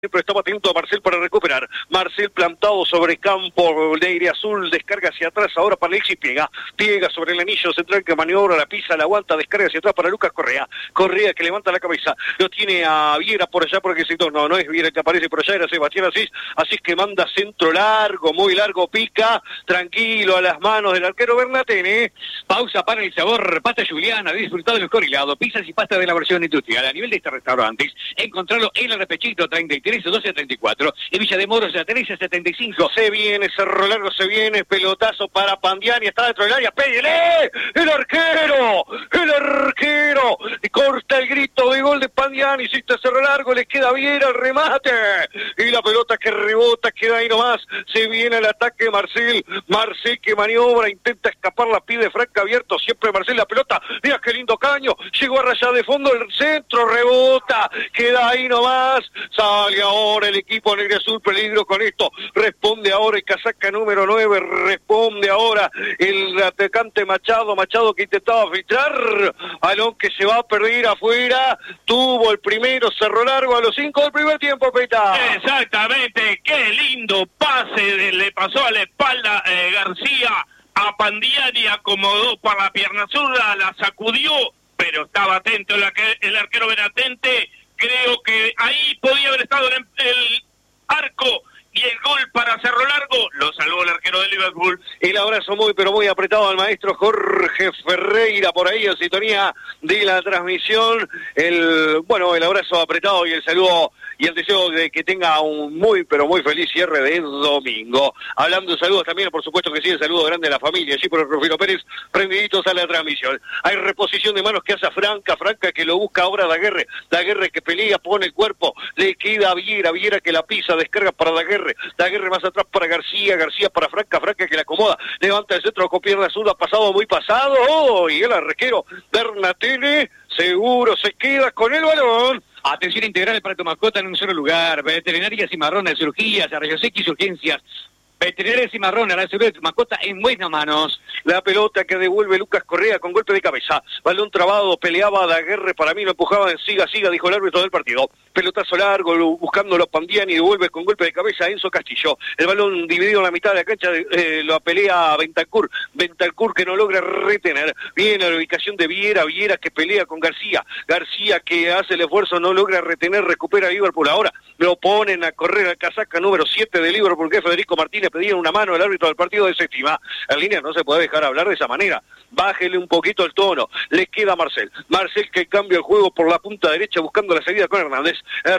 Siempre estaba atento a Marcel para recuperar. Marcel plantado sobre campo de aire azul, descarga hacia atrás ahora para Alexis Piega. Piega sobre el anillo central que maniobra, la pisa, la aguanta, descarga hacia atrás para Lucas Correa. Correa que levanta la cabeza. Lo tiene a Viera por allá porque si no es Viera el que aparece por allá, era Sebastián Asís que manda centro largo, muy largo, pica, tranquilo a las manos del arquero Bernatene. Pausa para el sabor. Pasta Juliana, disfrutado de los corrilados, pizzas y pasta de la versión industrial. A nivel de este restaurante, encontrarlo en el Repechito 33 12-34, en Villa de Moros, 13-75. Se viene, Cerro Largo, se viene, pelotazo para Pandiani, está dentro del área, ¡pégale! ¡El arquero! Corta el grito de gol de Pandiani, hiciste Cerro Largo, le queda bien el remate, y la pelota que rebota, queda ahí nomás, se viene el ataque Marcel que maniobra, intenta escapar, la pide Franca abierto, siempre Marcel la pelota, mira qué lindo caño, llegó a rayar de fondo, el centro, rebota, queda ahí nomás, sale ahora el equipo negro azul, peligro con esto, responde ahora el casaca número 9, responde ahora el atacante Machado que intentaba filtrar, balón que se va a perder afuera, tuvo el primero, Cerro Largo a los 5 del primer tiempo, Peta. Exactamente, qué lindo pase, le pasó a la espalda García a Pandiani, acomodó para la pierna zurda, la sacudió, pero estaba atento el arquero Benatente. Creo que ahí podía haber estado el arco y el gol para Cerro Largo. Lo salvó el arquero de Liverpool. El abrazo muy apretado al maestro Jorge Ferreira por ahí en sintonía de la transmisión. El abrazo apretado y el saludo y el deseo de que tenga un muy feliz cierre de domingo. Hablando de saludos también, por supuesto que sí, el saludo grande a la familia, allí por el Rufino Pérez, prendiditos a la transmisión. Hay reposición de manos que hace Franca que lo busca ahora Daguerre que pelea, pone el cuerpo, le queda a Viera que la pisa, descarga para Daguerre más atrás para García para Franca que la acomoda, levanta el centro con pierna zurda, muy pasado, y el arquero Bernatene seguro se queda con el balón. Atención integral para tu mascota en un solo lugar. Veterinarias Cimarrones, cirugías, rayos X, urgencias. Veterinarias Cimarrones, la seguridad de tu mascota en buenas manos. La pelota que devuelve Lucas Correa con golpe de cabeza. Balón trabado, peleaba Daguerre, para mí lo empujaba en siga, dijo el árbitro del partido. Pelotazo largo, buscándolo Pandiani, devuelve con golpe de cabeza a Enzo Castillo. El balón dividido en la mitad de la cancha, lo pelea Bentancur que no logra retener. Viene la ubicación de Viera que pelea con García que hace el esfuerzo, no logra retener, recupera a Liverpool. Ahora lo ponen a correr al casaca número 7 de Liverpool, que es Federico Martínez. Pedían una mano al árbitro del partido de séptima. En línea no se puede dejar hablar de esa manera. Bájele un poquito el tono. Le queda Marcel que cambia el juego por la punta derecha buscando la salida con Hernández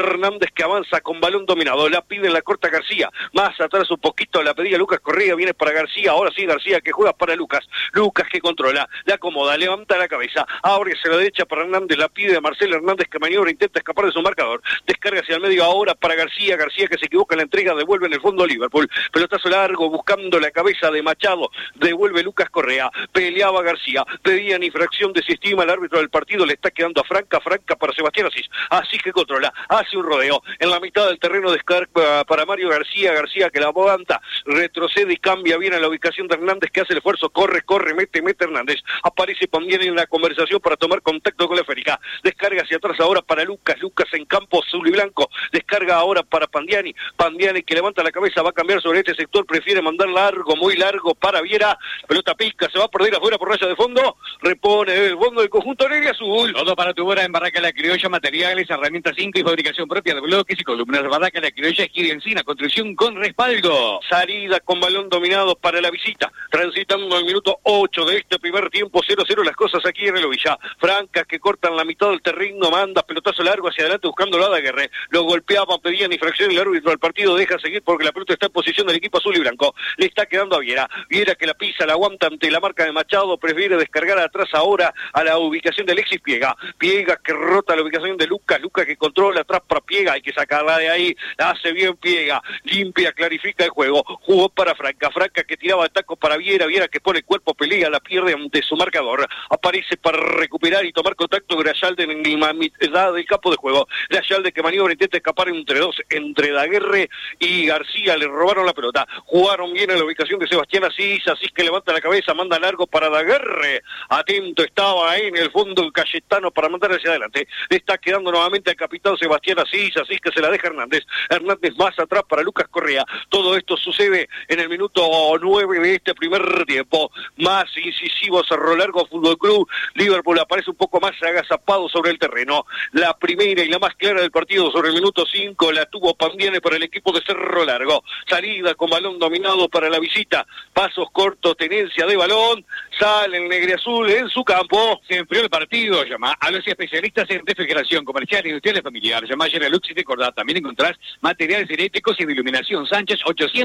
que avanza con balón dominado. La pide en la corta García. Más atrás un poquito la pedía Lucas Correa. Viene para García. Ahora sí García que juega para Lucas que controla. La acomoda. Levanta la cabeza. Abre hacia la derecha para Hernández. La pide a Marcel Hernández que maniobra. Intenta escapar de su marcador. Descarga hacia el medio ahora para García que se equivoca en la entrega. Devuelve en el fondo a Liverpool. Pelotazo largo buscando la cabeza de Machado, devuelve Lucas Correa, peleaba García, pedían infracción, desestima el árbitro del partido, le está quedando a Franca para Sebastián Asís que controla, hace un rodeo, en la mitad del terreno descarga para Mario García que la aguanta, retrocede y cambia bien a la ubicación de Hernández que hace el esfuerzo, corre, mete Hernández, aparece también en la conversación para tomar contacto con la esférica, descarga hacia atrás ahora para Lucas en campo azul y blanco, descarga ahora para Pandiani que levanta la cabeza, va a cambiar sobre este sector, prefiere mandar muy largo para Viera, pelota pica, se va a perder afuera por raya de fondo, repone el fondo del conjunto negro y azul. Todo para tu hora en Barraca La Criolla, materiales, herramientas 5 y fabricación propia de bloques y columnas. Barraca La Criolla, Esquina Encina, construcción con respaldo. Salida con balón dominado para la visita, transitando el minuto 8 de este primer tiempo, 0-0 las cosas aquí en el Ovilla. Francas que cortan la mitad del terreno, manda pelotazo largo hacia adelante buscando a Daguerre, lo golpeaban, pedían infracción, el árbitro del partido deja seguir porque la pelota está en posición del equipo azul y blanco. Le está quedando a Viera que la pisa, la aguanta ante la marca de Machado, prefiere descargar atrás ahora a la ubicación de Alexis Piega que rota la ubicación de Lucas que controla atrás para Piega, hay que sacarla de ahí, la hace bien Piega, limpia, clarifica el juego, jugó para Franca que tiraba el taco para Viera que pone el cuerpo, pelea, la pierde ante su marcador, aparece para recuperar y tomar contacto Grayalde en la mitad del campo de juego, Grayalde que maniobra, intenta escapar entre dos, entre Daguerre y García, le robaron la pelota, jugaron bien en la ubicación de Sebastián Asís que levanta la cabeza, manda largo para Daguerre, atento estaba ahí en el fondo el Cayetano para mandar hacia adelante, está quedando nuevamente el capitán Sebastián Asís que se la deja Hernández más atrás para Lucas Correa. Todo esto sucede en el minuto 9 de este primer tiempo. Más incisivo Cerro Largo Fútbol Club. Liverpool aparece un poco más agazapado sobre el terreno. La primera y la más clara del partido sobre el minuto 5 la tuvo Pandiane para el equipo de Cerro Largo. Salida con balón dominado para la visita. Pasos cortos, tenencia de balón. Sale el negriazul en su campo. Se enfrió el partido. Llama a los especialistas en refrigeración comercial, industrial y familiar. Llama a Generalux y recordá, también encontrás materiales eléctricos y de iluminación. Sánchez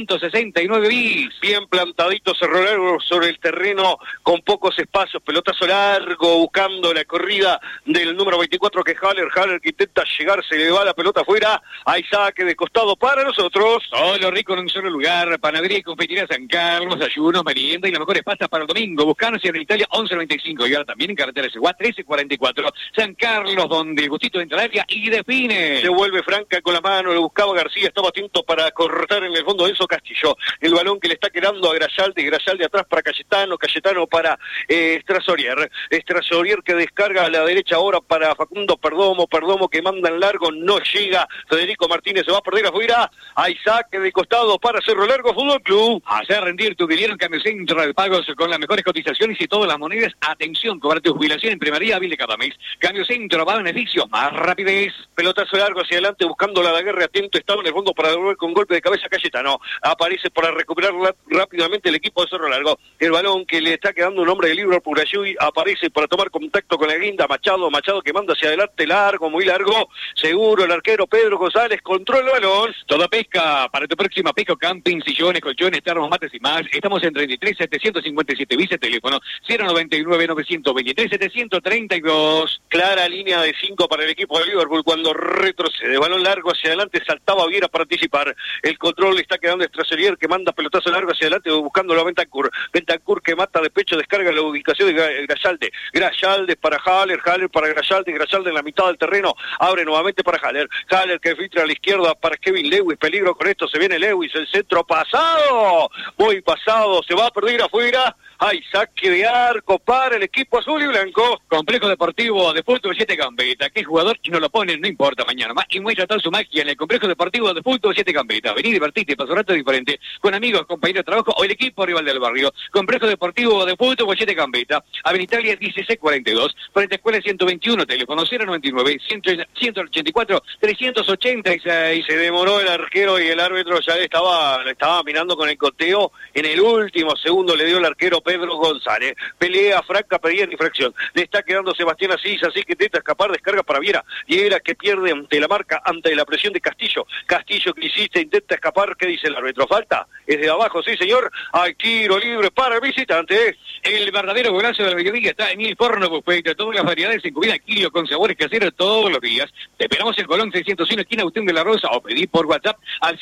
869 bis. Bien plantadito Cerro Largo sobre el terreno con pocos espacios. Pelotazo largo buscando la corrida del número 24 que es Haller que intenta llegar, se le va la pelota afuera. Hay saque de costado para nosotros. Todo lo rico en un solo lugar. Panadería y confitería San Carlos, ayunos, merienda y las mejores pastas para el domingo. Buscanos en Italia 1195 y ahora también en carretera Seguá 1344. San Carlos, donde el gustito entra al área y define. Se vuelve Franca con la mano, lo buscaba García, estaba atento para cortar en el fondo de Enzo Castillo. El balón que le está quedando a Grayalde atrás para Cayetano para Strasorier que descarga a la derecha ahora para Facundo Perdomo que manda en largo, no llega. Federico Martínez se va a perder afuera. Hay saque de costado para Cerro Largo Fútbol Club. Hacer rendir tu dinero en Cambio Central, pagos con las mejores cotizaciones y todas las monedas. Atención, cobrar tu jubilación en primaria hábil de cada mes. Cambio Centro, va a beneficios, más rapidez. Pelotazo largo hacia adelante buscando la Daguerre, atento estaba en el fondo para devolver con golpe de cabeza Cayetano. Aparece para recuperar rápidamente el equipo de Cerro Largo. El balón que le está quedando un hombre de Liverpool allí aparece para tomar contacto con la guinda Machado que manda hacia adelante largo, muy largo. Seguro el arquero Pedro González controla el balón. Toda pesca, para tu próxima pesca, camping, sillones, colchones, termos, mates y más. Estamos en 33-757 vice teléfono 099-923-732. Clara línea de 5 para el equipo de Liverpool cuando retrocede. Balón largo hacia adelante, saltaba Viera para participar. El control le está quedando Strasorier que manda pelotazo largo hacia adelante buscándolo a Bentancur que mata de pecho, descarga la ubicación de Grayalde para Haller para Grayalde en la mitad del terreno, abre nuevamente para Haller que filtra a la izquierda para Kevin Lewis, peligro con esto, se viene Lewis, el centro pasado, muy pasado, se va a perder afuera. Hay saque de arco para el equipo azul y blanco. Complejo Deportivo de Fútbol 7 Gambetta. ¿Qué jugador? Y no lo ponen, no importa mañana. Más y muestra toda su magia en el Complejo Deportivo de Fútbol 7 Gambetta. Vení, divertite, pasó un rato diferente con amigos, compañeros de trabajo o el equipo rival del barrio. Complejo Deportivo de Fútbol 7 Gambetta. Avenida Italia 1642. Frente a Escuela 121. Teléfono 099-184-386. Se demoró el arquero y el árbitro ya estaba mirando con el coteo. En el último segundo le dio el arquero Pedro González. Pelea franca, pedía infracción. Le está quedando Sebastián Asís que intenta escapar, descarga para Viera que pierde ante la marca, ante la presión de Castillo que hiciste, intenta escapar. ¿Qué dice el árbitro? Falta, es de abajo, sí señor. Hay tiro libre para el visitante. El verdadero golazo del mediodía está en Il Forno Buffet. Todas las variedades en comida Quilio con sabores caseros todos los días. Te esperamos en Colón 601 esquina Agustín de la Rosa o pedí por WhatsApp al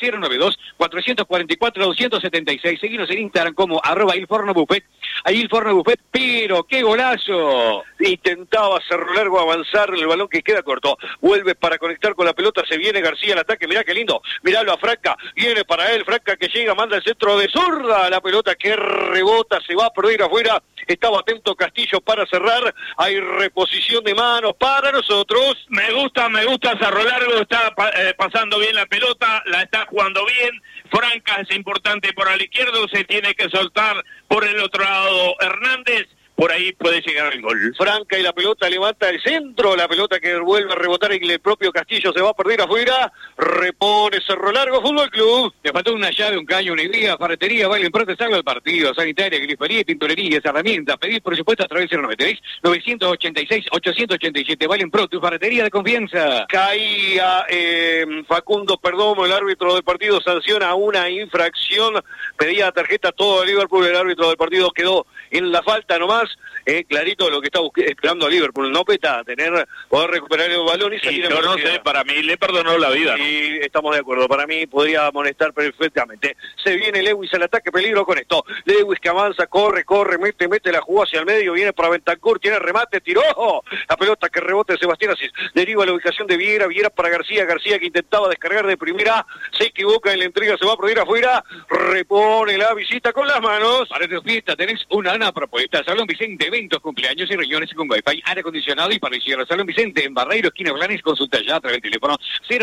092-444-276. Seguinos en Instagram como @Il Forno Buffet. Ahí Il Forno Buffet, pero ¡qué golazo! Intentaba Cerro Largo avanzar, el balón que queda corto. Vuelve para conectar con la pelota, se viene García al ataque, mirá qué lindo. Miralo a Franca, viene para él, Franca que llega, manda el centro de zurda. La pelota que rebota, se va a perder afuera. Estaba atento Castillo para cerrar. Hay reposición de manos para nosotros. Me gusta Cerro Largo, está pasando bien la pelota, la está jugando bien. Franca es importante por el izquierdo, se tiene que soltar por el otro lado Hernández. Por ahí puede llegar el gol. Franca y la pelota levanta el centro, la pelota que vuelve a rebotar y el propio Castillo se va a perder afuera. Repone Cerro Largo Fútbol Club. Le faltó una llave, un caño, una idea, ferretería, baile en pro, te salga el partido, sanitaria, grifería, tintorería, herramientas. Pedís por supuesto a través del 093-986-887, baile en pro, tu ferretería de confianza. Caía Facundo Perdomo, el árbitro del partido sanciona una infracción, pedía tarjeta todo el Liverpool, el árbitro del partido quedó en la falta nomás. más clarito de lo que está esperando a Liverpool, no Peta, poder recuperar el balón y salir. Yo no sé, para mí le perdonó la vida, ¿no? Sí, estamos de acuerdo, para mí podría amonestar perfectamente. Se viene Lewis al ataque, peligro con esto. Lewis que avanza, corre, mete la jugada hacia el medio, viene para Bentancur, tiene remate, tiró, la pelota que rebote de Sebastián Asís, deriva la ubicación de Viera para García que intentaba descargar de primera, se equivoca en la entrega, se va a perder afuera, repone la visita con las manos. Para tu fiesta tenés una propuesta, Salón Vicente, eventos, cumpleaños y reuniones con Wi-Fi, aire acondicionado y parrillero. Salón Vicente, en Barreiro, esquina Blanes, consulta ya a través del teléfono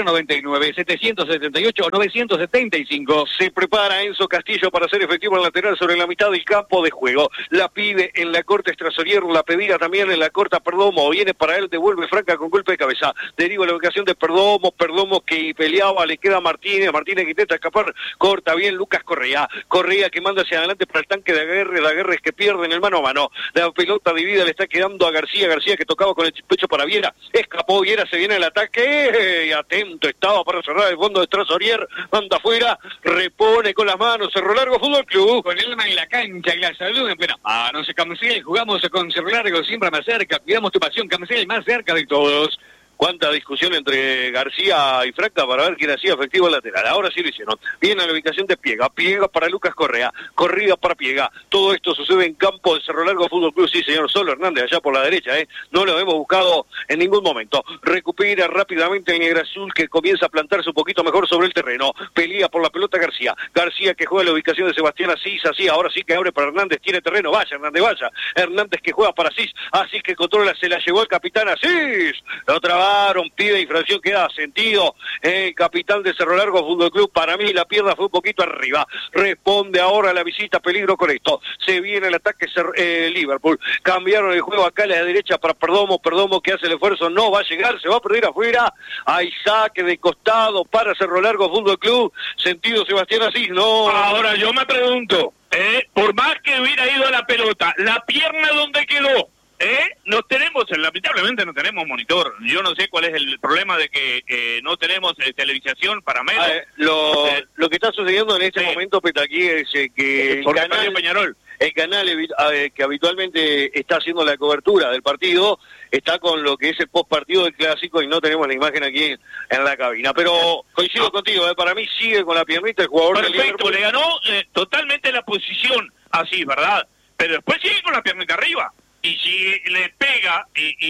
099-778-975. Se prepara Enzo Castillo para hacer efectivo el lateral sobre la mitad del campo de juego. La pide en la corta Estrasorier, la pedía también en la corta Perdomo. Viene para él, devuelve Franca con golpe de cabeza. Deriva la ubicación de Perdomo que peleaba, le queda Martínez que intenta escapar, corta bien Lucas Correa que manda hacia adelante para el tanque de Aguerre que pierde en el mano a mano. La pelota dividida le está quedando a García que tocaba con el pecho para Viera. Escapó Viera, se viene el ataque. Y atento estaba para cerrar el fondo de Estrasorier. Manda afuera, repone con las manos. Cerro Largo Fútbol Club. Con el alma en la cancha y la salud en plena mano. Cancel, jugamos con Cerro Largo siempre más cerca. Cuidamos tu pasión, Cancel, más cerca de todos. Cuánta discusión entre García y Franca para ver quién hacía efectivo el lateral. Ahora sí lo hicieron. Viene a la ubicación de Piega para Lucas Correa, corrida para Piega. Todo esto sucede en campo de Cerro Largo Fútbol Club. Sí, señor, solo Hernández allá por la derecha, no lo hemos buscado en ningún momento. Recupera rápidamente el Negrazul que comienza a plantarse un poquito mejor sobre el terreno. Pelea por la pelota García que juega en la ubicación de Sebastián Asís, ahora sí que abre para Hernández, tiene terreno, vaya Hernández, vaya. Hernández que juega para Asís que controla, se la llevó el capitán Asís. Lo trabaron, pide infracción, queda sentido el capitán de Cerro Largo Fútbol Club. Para mí la pierna fue un poquito arriba. Responde ahora la visita, peligro con esto. Se viene el ataque Liverpool. Cambiaron el juego acá a la derecha para Perdomo que hace el esfuerzo, no va a llegar, se va a perder afuera. Hay saque de costado para Cerro Largo Fútbol Club. Sentido Sebastián Asís, no. Ahora yo me pregunto, por más que hubiera ido a la pelota, ¿la pierna dónde quedó? Lamentablemente no tenemos monitor. Yo no sé cuál es el problema de que no tenemos televisación para medios. Lo que está sucediendo en este momento, Petaquí, es que el canal que habitualmente está haciendo la cobertura del partido está con lo que es el postpartido del clásico y no tenemos la imagen aquí en la cabina. Pero coincido contigo, para mí sigue con la piernita el jugador del Liverpool. Le ganó totalmente la posición así, ¿verdad? Pero después sigue con la piernita arriba. Y si le pega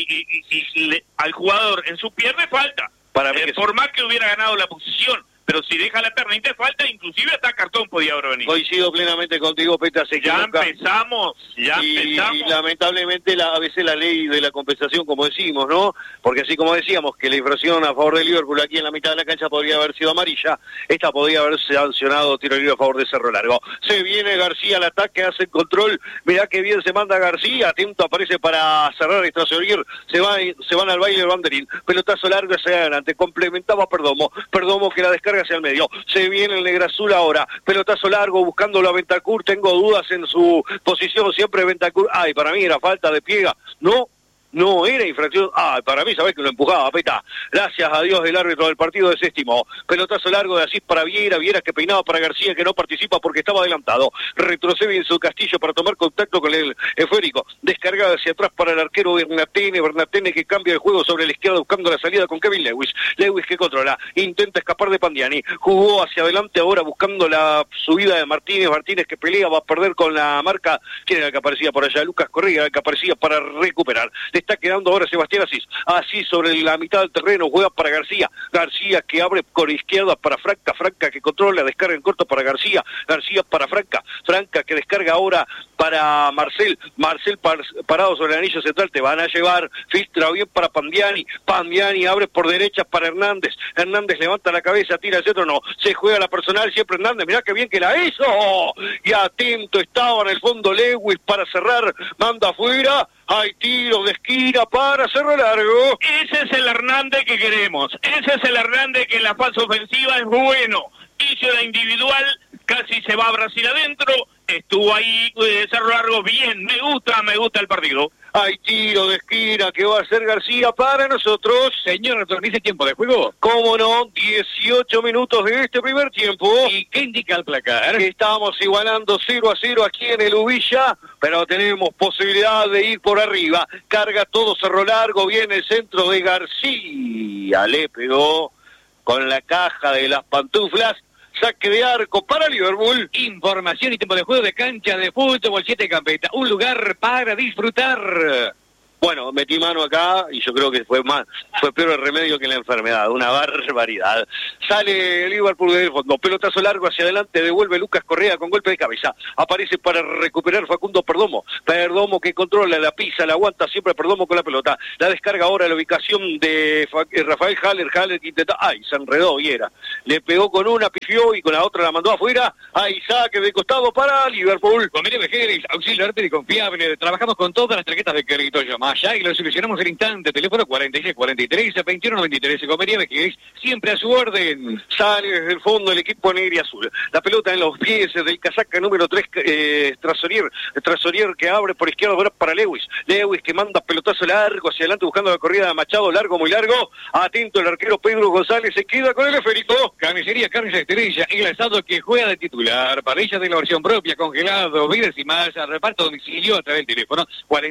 al jugador en su pierna, falta. Por más que hubiera ganado la posición. Pero si deja la pernita falta, inclusive hasta cartón podía haber venido. Coincido plenamente contigo, Peta, se equivoca. Ya empezamos. Y lamentablemente a veces la ley de la compensación, como decimos, ¿no? Porque así como decíamos que la infracción a favor de Liverpool aquí en la mitad de la cancha podría haber sido amarilla, esta podría haber sancionado tiro libre a favor de Cerro Largo. Se viene García al ataque, hace el control, mirá que bien se manda García, atento aparece para cerrar Estrasorier, se van al baile el banderín, pelotazo largo hacia adelante, complementaba Perdomo que la descarga hacia el medio, se viene el Negrazul ahora, pelotazo largo buscándolo a Bentancur, tengo dudas en su posición, siempre Bentancur, para mí era falta de Piega, no era infracción, para mí sabés que lo empujaba, Peta, gracias a Dios el árbitro del partido desestimó, pelotazo largo de Asís para Viera que peinaba para García que no participa porque estaba adelantado, retrocede en su Castillo para tomar contacto con el esférico, descarga hacia atrás para el arquero Bernatene que cambia el juego sobre la izquierda buscando la salida con Kevin Lewis que controla, intenta escapar de Pandiani, jugó hacia adelante ahora buscando la subida de Martínez que pelea, va a perder con la marca, ¿quién era el que aparecía por allá? Lucas Correa, el que aparecía para recuperar, está quedando ahora Sebastián Asís sobre la mitad del terreno, juega para García que abre con izquierda para Franca que controla, descarga en corto para García para Franca que descarga ahora para Marcel parado sobre el anillo central, te van a llevar, filtra bien para Pandiani abre por derecha para Hernández levanta la cabeza, tira el centro, no, se juega la personal, siempre Hernández, mirá que bien que la hizo, y atento estaba en el fondo Lewis para cerrar, manda afuera, hay tiro de esquina para Cerro Largo. Ese es el Hernández que queremos. Ese es el Hernández que en la fase ofensiva es bueno. Hizo la individual, casi se va a Brasil adentro. Estuvo ahí Cerro Largo bien. Me gusta el partido. Hay tiro de esquina que va a hacer García para nosotros. Señor, ¿retornice tiempo de juego? ¿Cómo no? 18 minutos de este primer tiempo. ¿Y qué indica el placar? Que estamos igualando 0-0 aquí en el Ubilla, pero tenemos posibilidad de ir por arriba. Carga todo Cerro Largo, viene el centro de García. Le pegó con la caja de las pantuflas. Saque de arco para Liverpool. Información y tiempo de juego de cancha de fútbol 7 Gambetta. Un lugar para disfrutar. Bueno, metí mano acá y yo creo que fue peor el remedio que la enfermedad, una barbaridad. Sale Liverpool del fondo, pelotazo largo hacia adelante, devuelve Lucas Correa con golpe de cabeza. Aparece para recuperar Facundo Perdomo. Perdomo que controla, la pisa, la aguanta siempre Perdomo con la pelota. La descarga ahora a la ubicación de Rafael Haller. Haller que intenta, se enredó Viera. Le pegó con una, pifió y con la otra la mandó afuera. Saque de costado para Liverpool. Con Mire Vejeres, auxilio rápido y confiable. Trabajamos con todas las tarjetas de crédito llamadas. Ya y lo solucionamos en instante. Teléfono 4643-2193. Comería Vejeres, siempre a su orden. Sale desde el fondo el equipo negro y azul. La pelota en los pies del casaca número 3, Trasorier que abre por izquierda para Lewis. Lewis que manda pelotazo largo hacia adelante buscando la corrida de Machado, largo, muy largo. Atento el arquero Pedro González, se queda con el esférico. Carnicería Carnes Estrella, el asado que juega de titular. Parrilla de la versión propia, congelado, vidas y más. Al reparto a domicilio a través del teléfono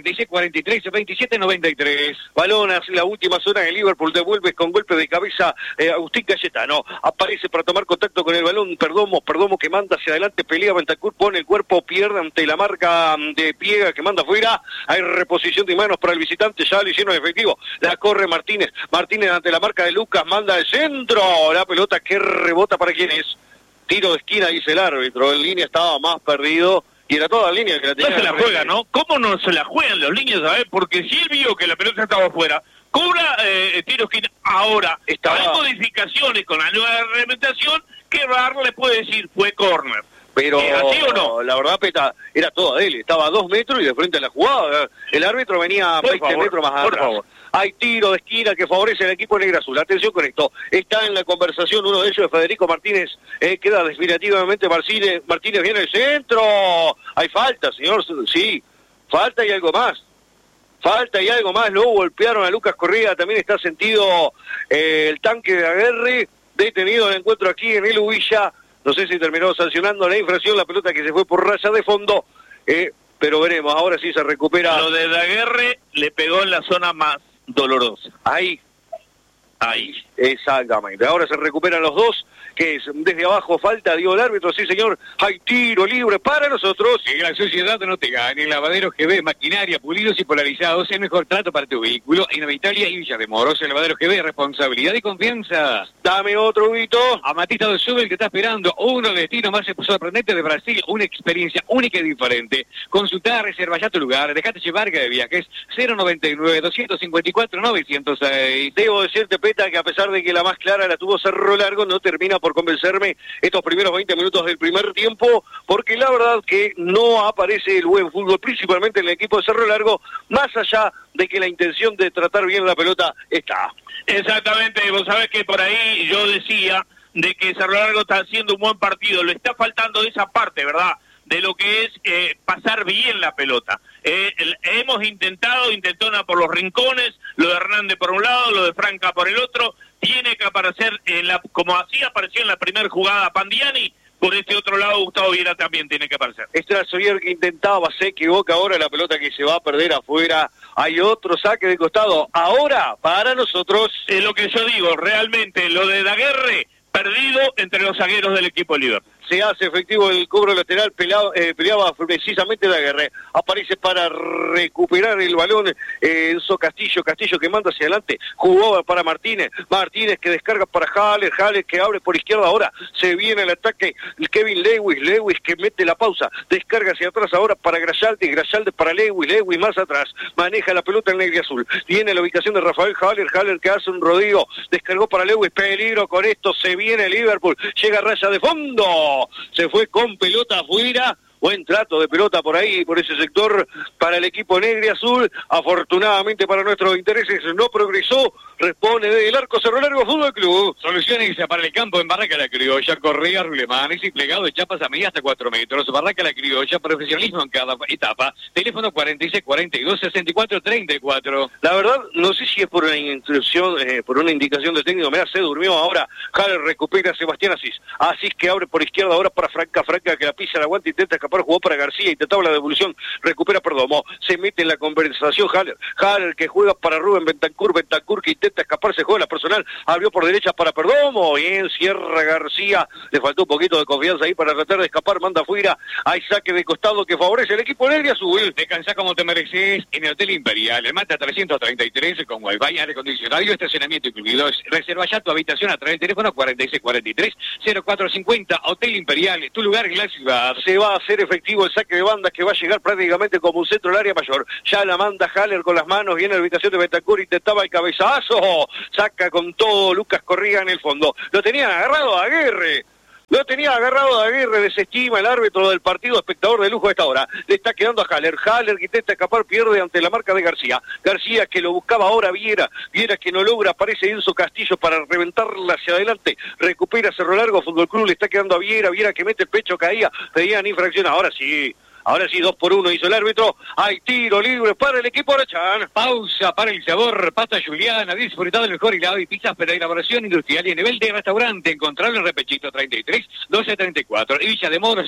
4643-2793. Balón hacia la última zona de Liverpool, devuelve con golpe de cabeza Agustín Cayetano, aparece para tomar contacto con el balón Perdomo que manda hacia adelante, pelea Bentancur, pone el cuerpo, pierde ante la marca de Piega que manda afuera. Hay reposición de manos para el visitante, ya lo hicieron efectivo, la corre Martínez ante la marca de Lucas, manda al centro, la pelota que rebota para quién es, tiro de esquina dice el árbitro, en línea estaba más perdido. Y era toda la línea que la tenía. No se la juega, ¿no? ¿Cómo no se la juegan los líneas, sabes? Porque si él vio que la pelota estaba afuera, cobra tiro esquina. Ahora, hay modificaciones con la nueva reglamentación que VAR le puede decir fue córner. Pero ¿así o no? La verdad, Peta, era toda de él. Estaba a 2 metros y de frente a la jugada. El árbitro venía 20 metros más atrás. Favor. Hay tiro de esquina que favorece al equipo negro azul. Atención con esto. Está en la conversación uno de ellos, Federico Martínez. Queda definitivamente Martínez viene al centro. Hay falta, señor. Sí, falta y algo más. Luego golpearon a Lucas Correa. También está sentido el tanque de Aguerre. Detenido el encuentro aquí en el Ubilla. No sé si terminó sancionando la infracción, la pelota que se fue por raya de fondo, pero veremos, ahora sí se recupera. Lo de Daguerre le pegó en la zona más dolorosa. Ahí, exactamente. Ahora se recuperan los dos, que es desde abajo falta, dio el árbitro, sí señor, hay tiro libre para nosotros. Que la sociedad no te gane, Lavadero GB, maquinaria, pulidos y polarizados, el mejor trato para tu vehículo, en Italia y Villa de Moros, el Lavadero GB, responsabilidad y confianza. Dame otro Huguito. Amatista del Sur, el que está esperando uno destino más sorprendente de Brasil, una experiencia única y diferente. Consultar, reserva ya tu lugar, dejate llevar de viajes, 099-254-906. Debo decirte, Peta, que a pesar de que la más clara la tuvo Cerro Largo, no termina por convencerme estos primeros 20 minutos del primer tiempo, porque la verdad que no aparece el buen fútbol, principalmente en el equipo de Cerro Largo, más allá de que la intención de tratar bien la pelota está. Exactamente, vos sabés que por ahí yo decía de que Cerro Largo está haciendo un buen partido, le está faltando esa parte, ¿verdad?, de lo que es pasar bien la pelota. Hemos intentó por los rincones, lo de Hernández por un lado, lo de Franca por el otro, tiene que aparecer, como así apareció en la primera jugada Pandiani, por este otro lado Gustavo Viera también tiene que aparecer. Trasorier que intentaba, se equivoca ahora, la pelota que se va a perder afuera, hay otro saque de costado, ahora para nosotros. Es lo que yo digo, realmente lo de Daguerre, perdido entre los zagueros del equipo Liverpool. Se hace efectivo el cobro lateral, peleaba precisamente Daguerre, aparece para recuperar el balón Enzo Castillo que manda hacia adelante, jugó para Martínez que descarga para Haller que abre por izquierda, ahora se viene el ataque, Kevin Lewis que mete la pausa, descarga hacia atrás ahora para Grayalde para Lewis más atrás, maneja la pelota en negro y azul, viene la ubicación de Rafael Haller que hace un rodillo, descargó para Lewis, peligro con esto, se viene Liverpool, llega a raya de fondo, se fue con pelota afuera, buen trato de pelota por ahí, por ese sector para el equipo negro y azul, afortunadamente para nuestros intereses no progresó, Responde desde el arco Cerro Largo Fútbol Club. Soluciones para el campo en Barraca La Criolla, correa, rulemanes y plegado de chapas a medida hasta 4 metros. Barraca La Criolla, profesionalismo en cada etapa. Teléfono 46 42 64 34. La verdad, no sé si es por una instrucción, por una indicación del técnico, se durmió ahora. Haller recupera a Sebastián Asís. Asís que abre por izquierda ahora para Franca que la pisa, la aguanta, intenta escapar, jugó para García, intentaba la devolución, recupera Perdomo, se mete en la conversación Haller que juega para Rubén Bentancur que intenta escapar, se juega la personal, abrió por derecha para Perdomo, bien, cierra García, le faltó un poquito de confianza ahí para tratar de escapar, manda afuera, hay saque de costado que favorece al equipo negro y azul. Descansa como te mereces en el Hotel Imperial, el Mata 333 con Wi-Fi, aire acondicionado y estacionamiento incluido. Reserva ya tu habitación a través del teléfono 4643 0450, Hotel Imperial, tu lugar en la ciudad. Se va a hacer efectivo el saque de bandas que va a llegar prácticamente como un centro del área mayor. Ya la manda Haller con las manos, viene la ubicación de Bentancur, intentaba el cabezazo, saca con todo Lucas Correa en el fondo. Lo tenían agarrado a Aguirre. Lo tenía agarrado a Aguirre, desestima el árbitro del partido, espectador de lujo a esta hora. Le está quedando a Haller que intenta escapar, pierde ante la marca de García. García que lo buscaba ahora, Viera que no logra, aparece Enzo Castillo para reventarla hacia adelante. Recupera Cerro Largo Fútbol Club, le está quedando a Viera que mete el pecho, caía, pedían infracción, ahora sí, 2-1 hizo el árbitro. Hay tiro libre para el equipo Arachán. Pausa para el sabor. Pasta Juliana, disfrutado el mejor helado y pizzas para elaboración industrial y a nivel de restaurante. Encontrarlo en Repechito 33 1234 y Villa de Moros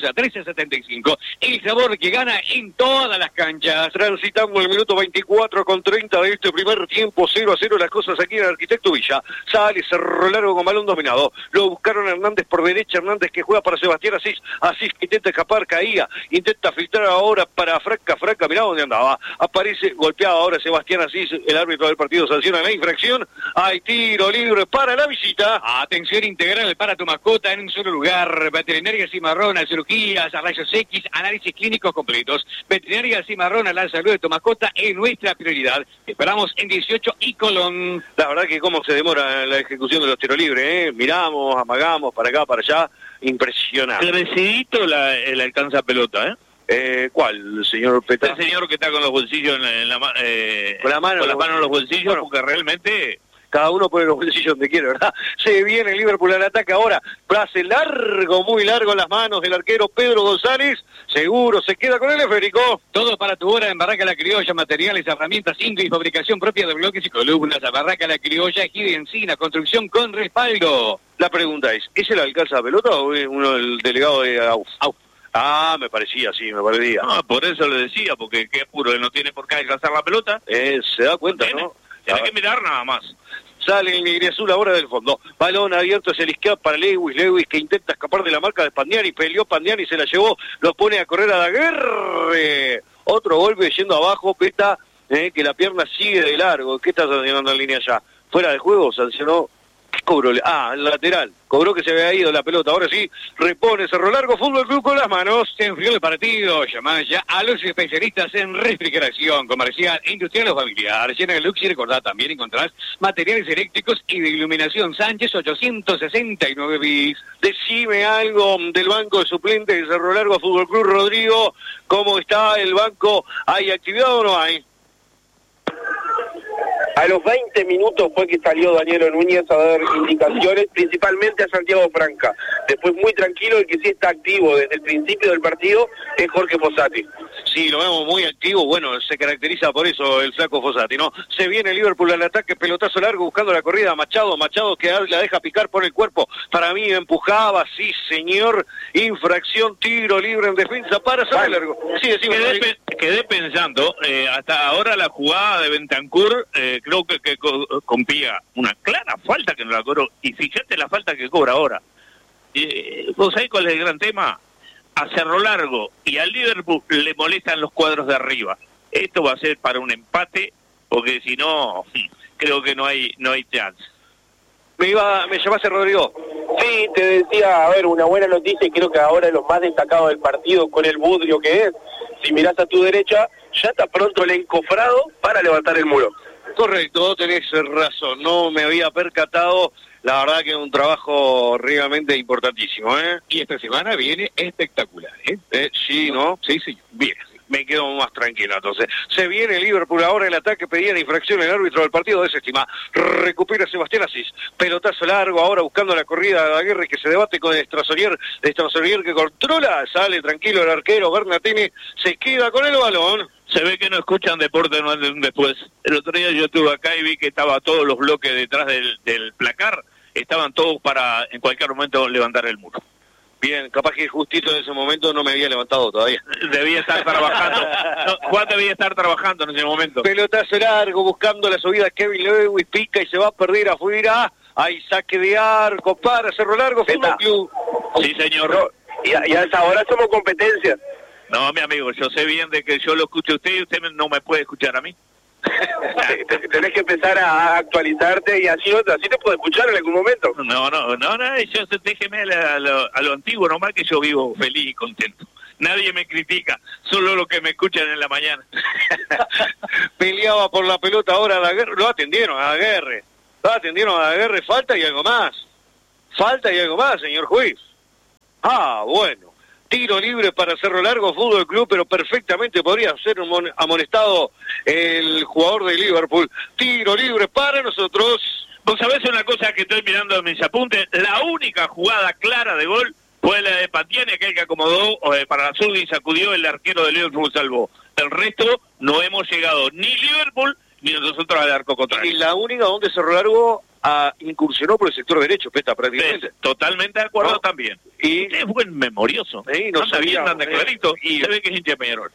1375. El sabor que gana en todas las canchas. Transitamos el minuto 24 con 30 de este primer tiempo. 0-0 las cosas aquí en el Arquitecto Villa. Sale Cerro Largo con balón dominado. Lo buscaron Hernández por derecha. Hernández que juega para Sebastián Asís. Asís que intenta escapar, caía. Intenta filtrar ahora para Franca, mirá dónde andaba. Aparece golpeado ahora Sebastián Asís, el árbitro del partido sanciona la infracción. Hay tiro libre para la visita. Atención integral para tu mascota en un solo lugar. Veterinaria Cimarrona, cirugías, rayos X, análisis clínicos completos. Veterinaria Cimarrona, la salud de tu mascota es nuestra prioridad. Esperamos en 18 y Colón. La verdad que cómo se demora la ejecución de los tiros libres, Miramos, amagamos, para acá, para allá. Impresionante. Crecidito el alcanza pelota, ¿Cuál, señor Petá? El señor que está con los bolsillos con la mano en los bolsillos, bueno, porque realmente cada uno pone los bolsillos donde quiere, ¿verdad? Se viene el Liverpool al ataque ahora. Pase largo, muy largo en las manos del arquero Pedro González. Seguro se queda con el esférico. Todo para tu hora en Barraca La Criolla. Materiales, herramientas, y fabricación propia de bloques y columnas. A Barraca La Criolla, ejido y encina. Construcción con respaldo. La pregunta es, ¿es el alcanza pelota o es uno del delegado de AUF? Me parecía. No, por eso le decía, porque qué apuro, él no tiene por qué alcanzar la pelota. Se da cuenta, ¿no? Tiene que mirar nada más. Sale el Negriazul ahora del fondo. Balón abierto hacia la izquierda para Lewis que intenta escapar de la marca de Pandiani. Peleó Pandiani, se la llevó. Lo pone a correr a Daguerre. Otro golpe yendo abajo. Peta, que la pierna sigue de largo. ¿Qué está sancionando en línea ya? Fuera de juego, sancionó. ¿Qué cobró? El lateral. Cobró que se había ido la pelota. Ahora sí, repone Cerro Largo Fútbol Club con las manos. Se enfrió el partido. Llamá ya a los especialistas en refrigeración comercial, industrial o familiar. Llena de Lux y recordá, también encontrás materiales eléctricos y de iluminación. Sánchez 869 bis. Decime algo del banco de suplentes de Cerro Largo Fútbol Club, Rodrigo. ¿Cómo está el banco? ¿Hay actividad o no hay? A los 20 minutos fue que salió Daniel Núñez a dar indicaciones, principalmente a Santiago Franca. Después muy tranquilo, el que sí está activo desde el principio del partido es Jorge Fossati. Sí, lo vemos muy activo, bueno, se caracteriza por eso el flaco Fossati, ¿no? Se viene el Liverpool al ataque, pelotazo largo, buscando la corrida, Machado que la deja picar por el cuerpo, para mí empujaba, sí señor, infracción, tiro libre en defensa para Cerro Largo. Sí, quedé pensando, hasta ahora la jugada de Bentancur, creo que compía una clara falta que no la cobró, y fíjate la falta que cobra ahora. ¿Vos sabés cuál es el gran tema? A Cerro Largo y al Liverpool le molestan los cuadros de arriba. Esto va a ser para un empate, porque si no, creo que no hay chance. Me llamaste, Rodrigo. Sí, te decía, una buena noticia, y creo que ahora es lo más destacado del partido, con el Budrio que es. Si mirás a tu derecha, ya está pronto el encofrado para levantar el muro. Correcto, tenés razón, no me había percatado. La verdad que es un trabajo realmente importantísimo, Y esta semana viene espectacular, Sí, ¿no? Sí, señor. Bien, sí. me quedo más tranquilo. Entonces, se viene el Liverpool ahora, el ataque, pedía infracción el árbitro del partido, desestima. Recupera Sebastián Asís, pelotazo largo, ahora buscando la corrida de Aguirre, que se debate con Estrasolier que controla, sale tranquilo el arquero, Bernatini se queda con el balón. Se ve que no escuchan deporte no después. El otro día yo estuve acá y vi que estaban todos los bloques detrás del placar, estaban todos para en cualquier momento levantar el muro. Bien, capaz que justito en ese momento no me había levantado todavía. Debía estar trabajando. No, Juan debía estar trabajando en ese momento. Pelotazo largo, buscando la subida, Kevin Lewis pica y se va a perder afuera. Hay saque de arco para Cerro Largo, Fútbol Club. Sí, señor. No, y a esa hora somos competencia. No, mi amigo, yo sé bien de que yo lo escucho a usted y usted no me puede escuchar a mí. Tenés que empezar a actualizarte y así te puedo escuchar en algún momento. No, yo déjeme a lo antiguo, nomás que yo vivo feliz y contento. Nadie me critica, solo los que me escuchan en la mañana. Peleaba por la pelota ahora Daguerre, lo atendieron a Daguerre, falta y algo más, señor juez. Bueno. Tiro libre para Cerro Largo, Fútbol Club, pero perfectamente podría ser amonestado el jugador de Liverpool. Tiro libre para nosotros. Vos sabés una cosa que estoy mirando en mis apuntes, la única jugada clara de gol fue la de Pandiani, aquel que acomodó para la zurda y sacudió el arquero de Liverpool, salvó. El resto no hemos llegado ni Liverpool ni nosotros al arco contrario. Y la única donde Cerro Largo incursionó por el sector derecho, Peta, prácticamente. Totalmente de acuerdo también. Y usted es buen memorioso. No anda bien, anda clarito. Y se ve que es hincha de Peñarol.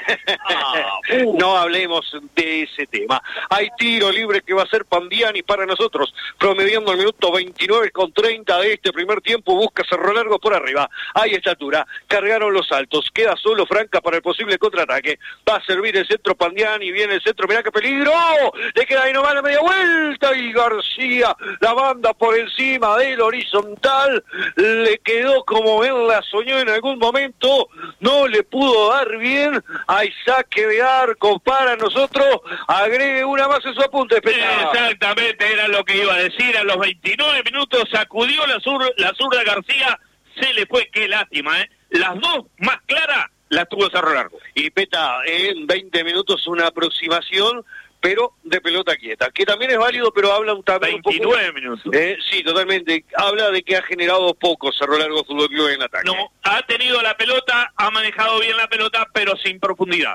No hablemos de ese tema. Hay tiro libre que va a ser Pandiani para nosotros, promediando el minuto 29:30 de este primer tiempo. Busca Cerro Largo por arriba. Hay estatura. Cargaron los altos. Queda solo Franca para el posible contraataque. Va a servir el centro Pandiani. Viene el centro. Mirá qué peligro. Le queda ahí nomás la media vuelta. Y García, la banda por encima del horizontal. Le quedó como él la soñó en algún momento. No le pudo dar bien. Hay saque de arco para nosotros. Agregue una más en su apunte. Exactamente, era lo que iba a decir. A los 29 minutos sacudió la zurda García. Se le fue, qué lástima, ¿eh? Las dos más claras las tuvo Cerro Largo. Y Peta, en 20 minutos una aproximación, pero de pelota quieta, que también es válido, pero habla también 29 un poco, minutos. Sí, totalmente. Habla de que ha generado poco Cerro Largo Fútbol Club en ataque. No, ha tenido la pelota, ha manejado bien la pelota, pero sin profundidad.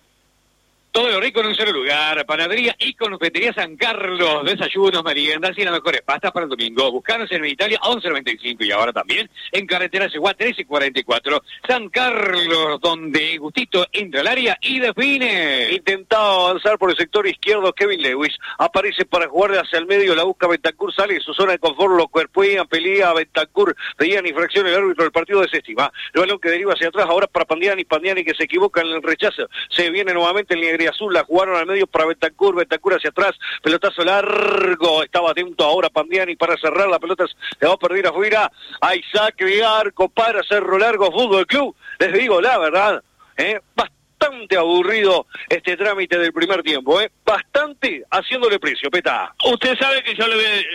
Todo lo rico en un solo lugar. Panadería y confitería San Carlos. Desayunos, meriendas y las mejores pastas para el domingo. Buscanos en Italia 11.95 y ahora también en carretera Seguá 13.44. San Carlos, donde Gustito entra al área y define. Intentaba avanzar por el sector izquierdo Kevin Lewis. Aparece para jugar hacia el medio. La busca Bentancur. Sale de su zona de confort. Lo cuerpean. Pelea Bentancur. Pedían infracción el árbitro del partido desestima. El balón que deriva hacia atrás. Ahora para Pandiani. Pandiani que se equivoca en el rechazo. Se viene nuevamente el Negri Azul, la jugaron al medio para Bentancur hacia atrás, pelotazo largo, estaba atento ahora Pandiani para cerrar, la pelota se va a perder afuera, hay saque de arco para Cerro Largo Fútbol Club. Les digo la verdad, bastante aburrido este trámite del primer tiempo, bastante haciéndole precio, Peta. Usted sabe que yo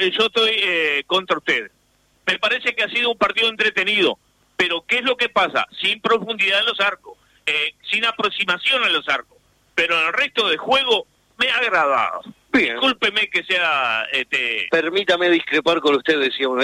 estoy contra usted. Me parece que ha sido un partido entretenido, pero ¿qué es lo que pasa? Sin profundidad en los arcos, sin aproximación en los arcos. Pero en el resto de juego me ha agradado. Bien. Discúlpeme que sea... Permítame discrepar con usted, decíamos.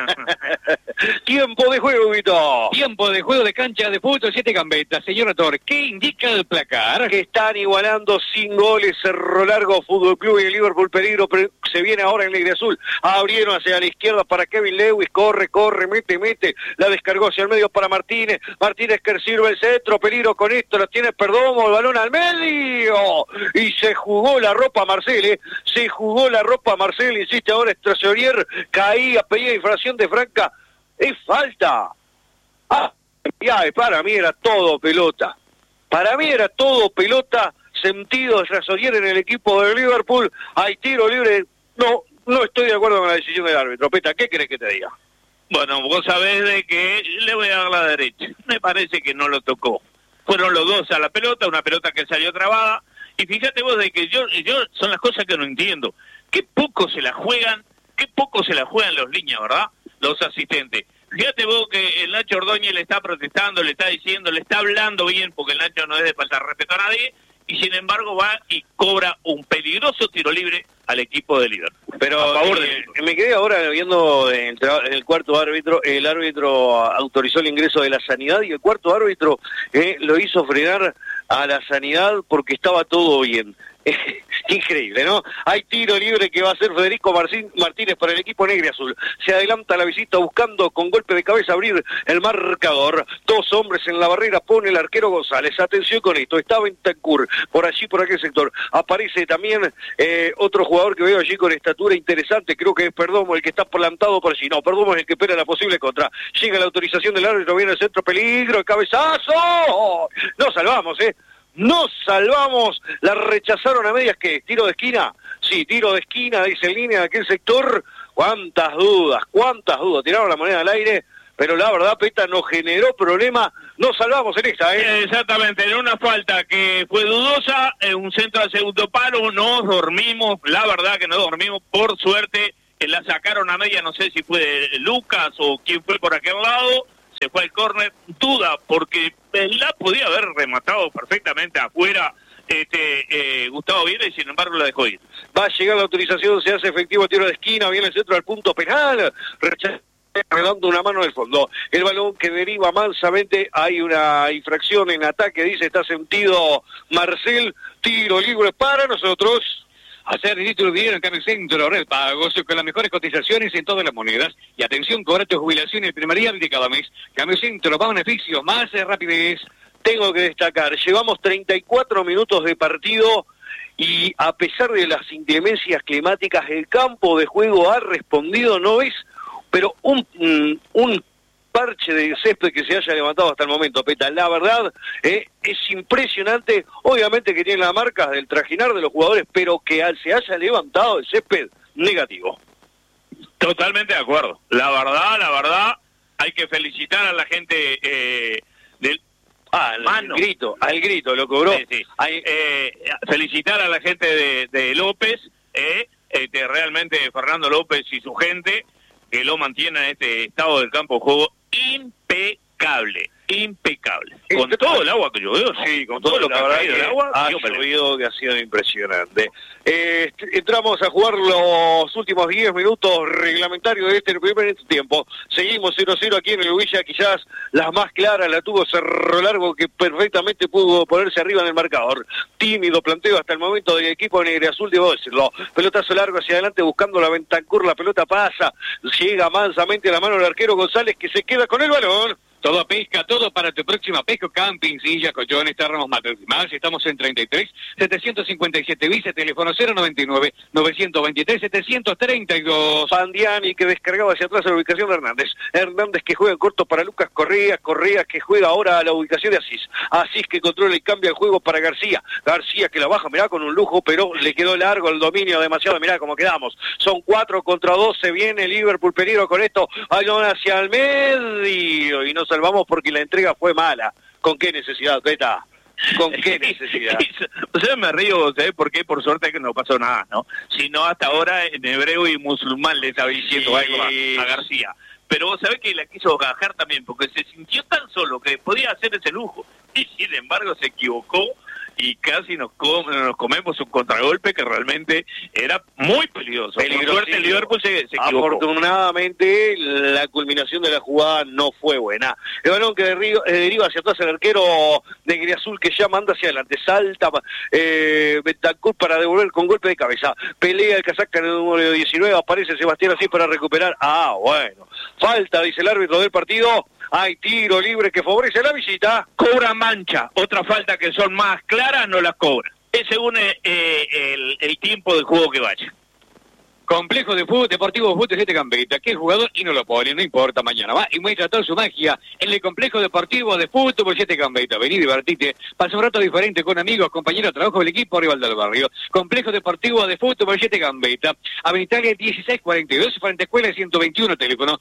Tiempo de juego, Vito. Tiempo de juego de cancha de fútbol 7 gambetas. Señor Ator, ¿qué indica el placar? Que están igualando sin goles Cerro Largo Fútbol Club y el Liverpool peligro. Se viene ahora en Negri Azul. Abrieron hacia la izquierda para Kevin Lewis. Corre, mete. La descargó hacia el medio para Martínez. Martínez que sirve el centro. Peligro con esto. La tiene Perdomo. El balón al medio. Y se jugó la ropa Marcelo. Insiste ahora Estrasolier. Caía, pedía infracción de Franca. Es falta. Para mí era todo pelota. Sentido Estrasolier en el equipo de Liverpool. Hay tiro libre. No estoy de acuerdo con la decisión del árbitro. Peta, ¿qué crees que te diga? Bueno, vos sabés de que le voy a dar la derecha. Me parece que no lo tocó. Fueron los dos a la pelota, una pelota que salió trabada. Y fíjate vos de que yo son las cosas que no entiendo. Qué poco se la juegan los líneas, ¿verdad? Los asistentes. Fíjate vos que el Nacho Ordóñez Núñez le está protestando, le está diciendo, le está hablando bien, porque el Nacho no es de faltar respeto a nadie, y sin embargo va y cobra un peligroso tiro libre al equipo de Liverpool. Pero a favor me quedé ahora viendo el cuarto árbitro. El árbitro autorizó el ingreso de la Sanidad y el cuarto árbitro lo hizo frenar a la Sanidad porque estaba todo bien. Increíble, ¿no? Hay tiro libre que va a hacer Federico Martínez para el equipo negro y azul. Se adelanta la visita buscando con golpe de cabeza abrir el marcador. 2 hombres en la barrera, pone el arquero González. Atención con esto, está Bentancur por allí, por aquel sector. Aparece también otro jugador que veo allí con estatura interesante. Creo que es Perdomo el que está plantado por allí. No, Perdomo es el que espera la posible contra. Llega la autorización del árbitro, viene el centro, peligro, el cabezazo. Nos salvamos, Nos salvamos, la rechazaron a medias. ¿Qué? ¿Tiro de esquina? Sí, tiro de esquina, dice en línea de aquel sector. ¿Cuántas dudas? Tiraron la moneda al aire, pero la verdad, Peta, nos generó problema. Nos salvamos en esta, Exactamente, en una falta que fue dudosa, en un centro al segundo palo, nos dormimos, la verdad que nos dormimos, por suerte, la sacaron a media, no sé si fue Lucas o quién fue por aquel lado. Se fue al córner, duda, porque la podía haber rematado perfectamente afuera Gustavo Vieira y sin embargo la dejó ir. Va a llegar la autorización, se hace efectivo el tiro de esquina, viene el centro al punto penal, dando una mano del fondo. El balón que deriva mansamente, hay una infracción en ataque, dice, está sentido Marcel, tiro libre para nosotros. Hacer título dinero en Cambio Centro, Red Pagos, con las mejores cotizaciones en todas las monedas. Y atención, cobra tu jubilación el primer día de cada mes. Cambio Centro, más beneficios, más rapidez. Tengo que destacar, llevamos 34 minutos de partido y a pesar de las inclemencias climáticas, el campo de juego ha respondido, ¿no ves? Pero un parche de césped que se haya levantado hasta el momento, Peta. La verdad, es impresionante, obviamente que tiene las marcas del trajinar de los jugadores, pero que se haya levantado el césped, negativo. Totalmente de acuerdo. La verdad, hay que felicitar a la gente del... al grito, lo cobró. Sí. Felicitar a la gente de López, realmente Fernando López y su gente, que lo mantiene en este estado del campo de juego impecable. Con todo el agua que llovió, sí, con todo lo que ha caído el agua, ha llovido, que ha sido impresionante. Entramos a jugar los últimos 10 minutos reglamentarios de este primer tiempo. Seguimos 0-0 aquí en el Villa, quizás la más clara la tuvo Cerro Largo, que perfectamente pudo ponerse arriba en el marcador. Tímido planteo hasta el momento del equipo negro azul, debo decirlo. Pelotazo largo hacia adelante buscando la Bentancur, la pelota pasa, llega mansamente a la mano del arquero González, que se queda con el balón. Todo pesca, todo para tu próxima pesca, camping, sillas, colchones, termos, más. Estamos en 33, 757 Vice, teléfono 099, 923, 732. Pandiani que descargaba hacia atrás a la ubicación de Hernández. Hernández que juega en corto para Lucas Correa. Correa que juega ahora a la ubicación de Asís. Asís que controla y cambia el juego para García. García que la baja, mirá, con un lujo, pero le quedó largo el dominio, demasiado, mirá cómo quedamos. Son 4 contra 2, se viene Liverpool, peligro con esto. Balón hacia el medio y nos salvamos porque la entrega fue mala. ¿Con qué necesidad, Peta? ¿Con qué necesidad? O sea, me río, ¿sabes por qué? Por suerte que no pasó nada, ¿no? Si no, hasta ahora en hebreo y musulmán le estaba diciendo algo a García. Pero vos sabés que la quiso gajar también, porque se sintió tan solo que podía hacer ese lujo. Y sin embargo se equivocó y casi nos comemos un contragolpe que realmente era muy peligroso. Por suerte el Liverpool se equivocó. Afortunadamente la culminación de la jugada no fue buena. El balón que deriva hacia atrás el arquero de Griazul, que ya manda hacia adelante, salta Bentancur para devolver con golpe de cabeza. Pelea el casaca en el número 19, aparece Sebastián Asís para recuperar. Bueno, falta, dice el árbitro del partido. Hay tiro libre que favorece la visita. Cobra Mancha, otra falta que son más claras no las cobra. Es según el tiempo del juego que vaya. Complejo de fútbol, Deportivo Fútbol 7 Gambetta, que el jugador y no lo pone, no importa, mañana va y muestra toda su magia en el Complejo Deportivo de Fútbol 7 Gambetta. Vení, divertite, pasa un rato diferente con amigos, compañeros de trabajo del equipo rival del barrio. Complejo Deportivo de Fútbol 7 Gambetta, Avenida 1642, frente a Escuela 121, teléfono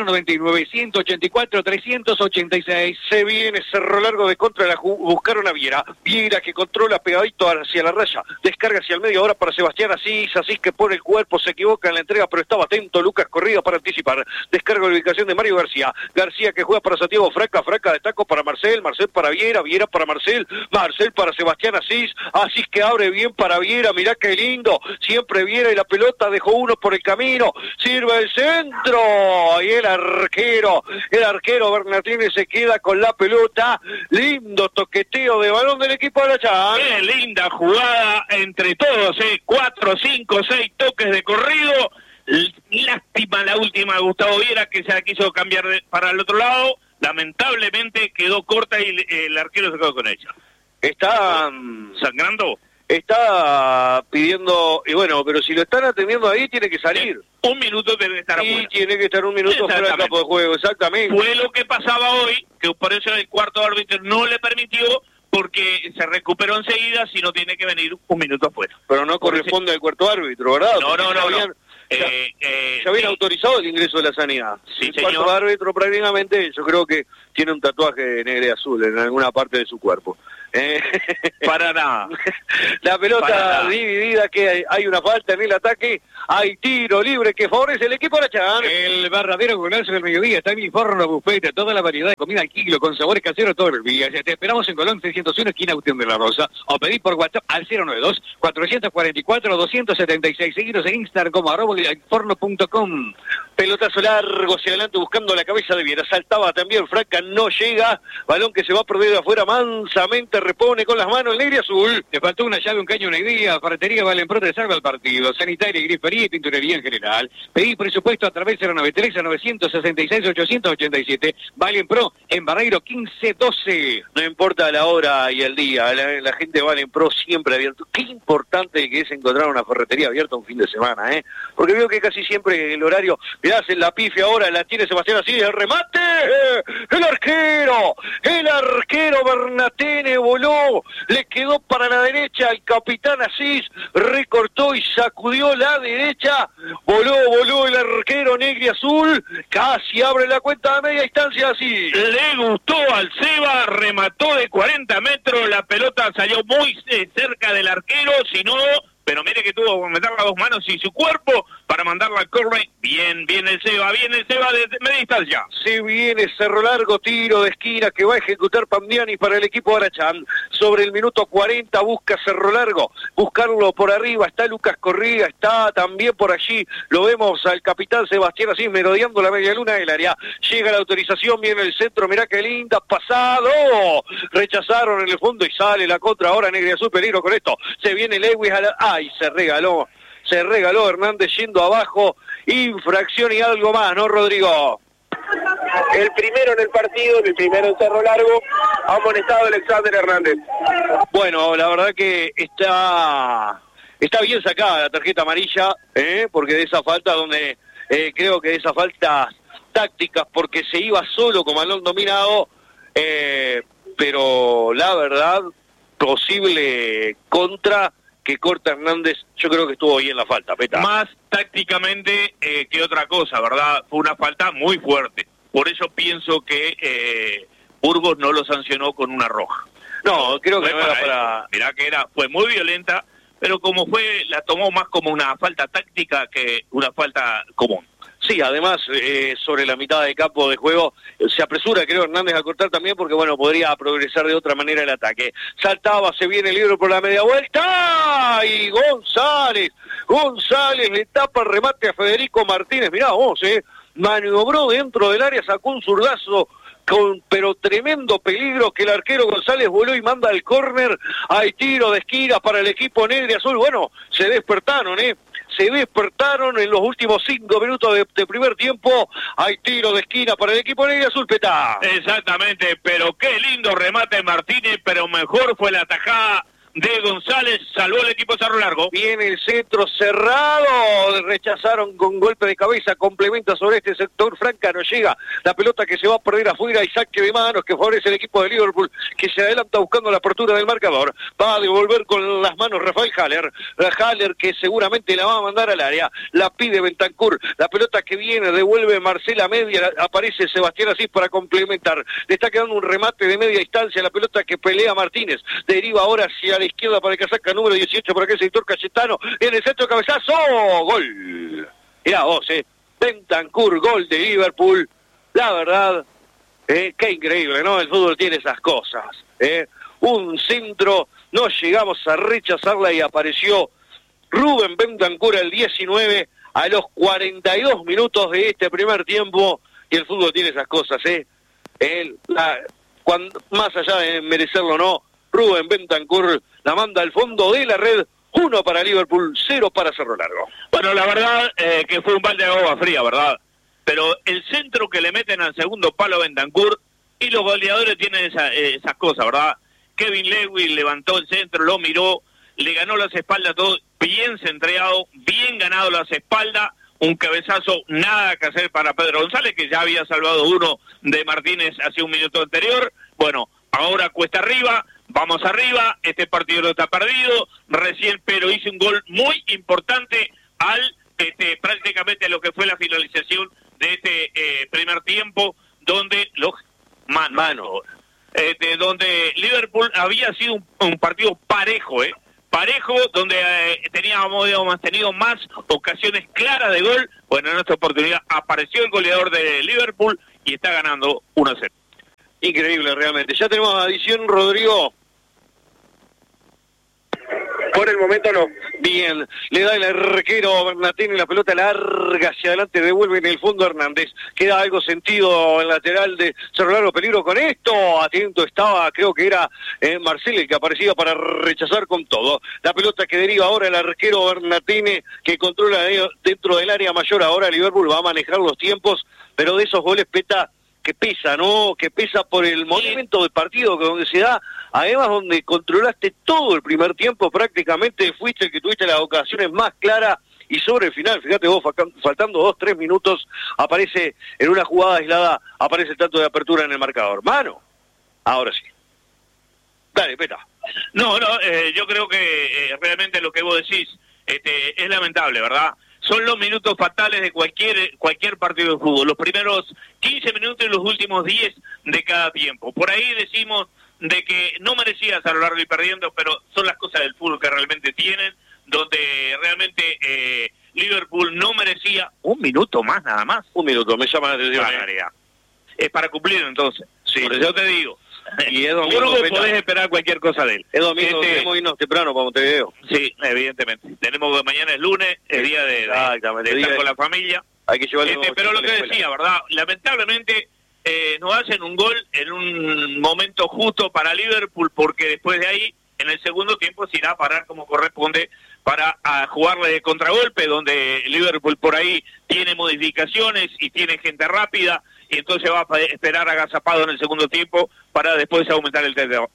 099-184-386. Se viene Cerro Largo de contra, buscaron a Viera que controla pegadito hacia la raya, descarga hacia el medio ahora para Sebastián Asís que pone el cuerpo, se equivoca en la entrega, pero estaba atento Lucas Correa para anticipar. Descarga la ubicación de Mario García. García que juega para Santiago Franca de taco para Marcel para Viera para Marcel para Sebastián Asís que abre bien para Viera, mirá qué lindo, siempre Viera y la pelota dejó uno por el camino, sirve el centro, y el arquero Bernatini se queda con la pelota, lindo toqueteo de balón del equipo de la Chan. Qué linda jugada entre todos, 4, 5, 6 toques de corrido. Lástima la última de Gustavo Viera, que se la quiso cambiar para el otro lado, lamentablemente quedó corta y el arquero se quedó con ella. Está sangrando, está pidiendo, y bueno, pero si lo están atendiendo ahí tiene que salir. Un minuto debe estar afuera. Y tiene que estar un minuto fuera del campo de juego, exactamente. Fue lo que pasaba hoy, que por eso el cuarto árbitro no le permitió, porque se recuperó enseguida, si no tiene que venir un minuto afuera. Pero no corresponde al cuarto árbitro, ¿verdad? No. Ya habían autorizado el ingreso de la sanidad. Sí, el cuarto árbitro prácticamente, yo creo que tiene un tatuaje negro y azul en alguna parte de su cuerpo. Para nada. La pelota dividida, que hay una falta en el ataque, hay tiro libre que favorece el equipo de la Chan. El verdadero golazo del mediodía está en mi forno buffet, toda la variedad de comida al kilo con sabores caseros todos los días. Te esperamos en Colón 601, esquina Agustín de la Rosa, o pedí por WhatsApp al 092-444-276. Seguiros en Instagram como @forno.com. Pelotazo largo hacia adelante buscando la cabeza de Viera, saltaba también Franca, no llega, balón que se va a perder de afuera, mansamente repone con las manos el negro y azul. Te faltó una llave, un caño, una idea. Ferretería Valenpro te salva el partido. Sanitaria, grifería y tintorería en general. Pedí presupuesto a través de 093-966-887. Valenpro en Barreiro 1512. No importa la hora y el día, la gente de Valenpro siempre abierto. Qué importante que es encontrar una ferretería abierta un fin de semana, porque veo que casi siempre el horario, mirá, hacen la pifia ahora, la tiene Sebastián Asís, el remate, el arquero Bernatene voló, le quedó para la derecha al capitán Asís, recortó y sacudió la derecha, voló el arquero negro y azul, casi abre la cuenta de media distancia Asís. Le gustó al Seba, remató de 40 metros, la pelota salió muy cerca del arquero, si no... Pero mire que tuvo que meter las dos manos y su cuerpo para mandarla al córner. Bien el Seba desde media distancia. Se viene Cerro Largo, tiro de esquina que va a ejecutar Pandiani para el equipo de Arachán. Sobre el minuto 40 busca Cerro Largo, buscarlo por arriba, está Lucas Correa, está también por allí, lo vemos al capitán Sebastián Asís merodeando la media luna del área. Llega la autorización, viene el centro, mirá qué linda, pasado. Rechazaron en el fondo y sale la contra ahora Negro y Azul, peligro con esto. Se viene Lewis a la... ¡Ay! Se regaló Hernández yendo abajo, infracción y algo más, ¿no, Rodrigo? El primero en el partido, el primero en Cerro Largo, ha amonestado Alexander Hernández. Bueno, la verdad que está bien sacada la tarjeta amarilla, porque de esa falta donde creo que de esas faltas tácticas, porque se iba solo con balón dominado, pero la verdad, posible contra que corta Hernández, yo creo que estuvo bien la falta, Peta. Más tácticamente que otra cosa, ¿verdad? Fue una falta muy fuerte. Por eso pienso que Burgos no lo sancionó con una roja. No, creo que no era para... Mirá que fue muy violenta, pero como la tomó más como una falta táctica que una falta común. Sí, además, sobre la mitad de campo de juego, se apresura, creo, Hernández a cortar también, porque, bueno, podría progresar de otra manera el ataque. Saltaba, se viene el libro por la media vuelta, y González le tapa el remate a Federico Martínez, mirá vos, maniobró dentro del área, sacó un zurdazo, pero tremendo peligro, que el arquero González voló y manda al córner. Hay tiro de esquina para el equipo negro y azul. Bueno, se despertaron, en los últimos 5 minutos de primer tiempo. Hay tiro de esquina para el equipo negro y azul, Petá. Exactamente, pero qué lindo remate Martínez, pero mejor fue la tajada de González, salvó el equipo Cerro Largo. Viene el centro cerrado, rechazaron con golpe de cabeza, complementa sobre este sector, Franca no llega, la pelota que se va a perder afuera y saque de manos que favorece el equipo de Liverpool, que se adelanta buscando la apertura del marcador. Va a devolver con las manos Rafael Haller que seguramente la va a mandar al área, la pide Bentancur, la pelota que viene, devuelve Marcela media, aparece Sebastián Asís para complementar, le está quedando un remate de media distancia, la pelota que pelea Martínez, deriva ahora hacia el la izquierda para el casaca número 18 por aquel sector Cayetano, en el centro cabezazo, gol. Mirá vos, Bentancur, gol de Liverpool. La verdad, qué increíble, ¿no? El fútbol tiene esas cosas. Un centro, no llegamos a rechazarla y apareció Rubén Bentancur al 19 a los 42 minutos de este primer tiempo. Y el fútbol tiene esas cosas, más allá de merecerlo o no, Rubén Bentancur la manda al fondo de la red. 1 para Liverpool, 0 para Cerro Largo. Bueno, la verdad que fue un balde de agua fría, ¿verdad? Pero el centro que le meten al segundo palo a Bentancur, y los goleadores tienen esas cosas, ¿verdad? Kevin Lewis levantó el centro, lo miró, le ganó las espaldas todo, bien centreado, bien ganado las espaldas, un cabezazo, nada que hacer para Pedro González, que ya había salvado uno de Martínez hace un minuto anterior. Bueno, ahora cuesta arriba, vamos arriba, este partido no está perdido, recién pero hizo un gol muy importante al prácticamente lo que fue la finalización de este primer tiempo, donde donde Liverpool había sido un partido parejo, parejo, donde teníamos tenido más ocasiones claras de gol. Bueno, en esta oportunidad apareció el goleador de Liverpool y está ganando 1-0. Increíble realmente. Ya tenemos adición, Rodrigo. Por el momento no. Bien, le da el arquero Bernatini, la pelota larga hacia adelante, devuelve en el fondo Hernández. Queda algo sentido en lateral de Cerro Largo, peligro con esto. Atento estaba, creo que era Marcel el que aparecía para rechazar con todo. La pelota que deriva ahora el arquero Bernatini, que controla dentro del área mayor. Ahora Liverpool va a manejar los tiempos, pero de esos goles Peta que pesa, ¿no? Que pesa por el momento del partido que donde se da, además donde controlaste todo el primer tiempo, prácticamente fuiste el que tuviste las ocasiones más claras, y sobre el final, fíjate vos, faltando 2-3 minutos, aparece en una jugada aislada, aparece el tanto de apertura en el marcador. Mano, ahora sí. Dale, Peta. No, yo creo que realmente lo que vos decís es lamentable, ¿verdad? Son los minutos fatales de cualquier partido de fútbol, los primeros 15 minutos y los últimos 10 de cada tiempo. Por ahí decimos de que no merecías a lo largo y perdiendo, pero son las cosas del fútbol que realmente tienen, donde realmente Liverpool no merecía un minuto más nada más. Un minuto, me llama la atención. Es para cumplir entonces, sí. Por eso te digo. Y es domingo, podés esperar cualquier cosa de él. Es domingo, tenemos que irnos temprano para Montevideo. Sí, evidentemente. Tenemos que mañana es lunes, el día de estar con la familia. Hay que llevarle pero lo que decía, ¿verdad? Lamentablemente nos hacen un gol en un momento justo para Liverpool, porque después de ahí, en el segundo tiempo, se irá a parar como corresponde para jugarle de contragolpe, donde Liverpool por ahí tiene modificaciones y tiene gente rápida, y entonces va a esperar agazapado en el segundo tiempo para después aumentar el terreno.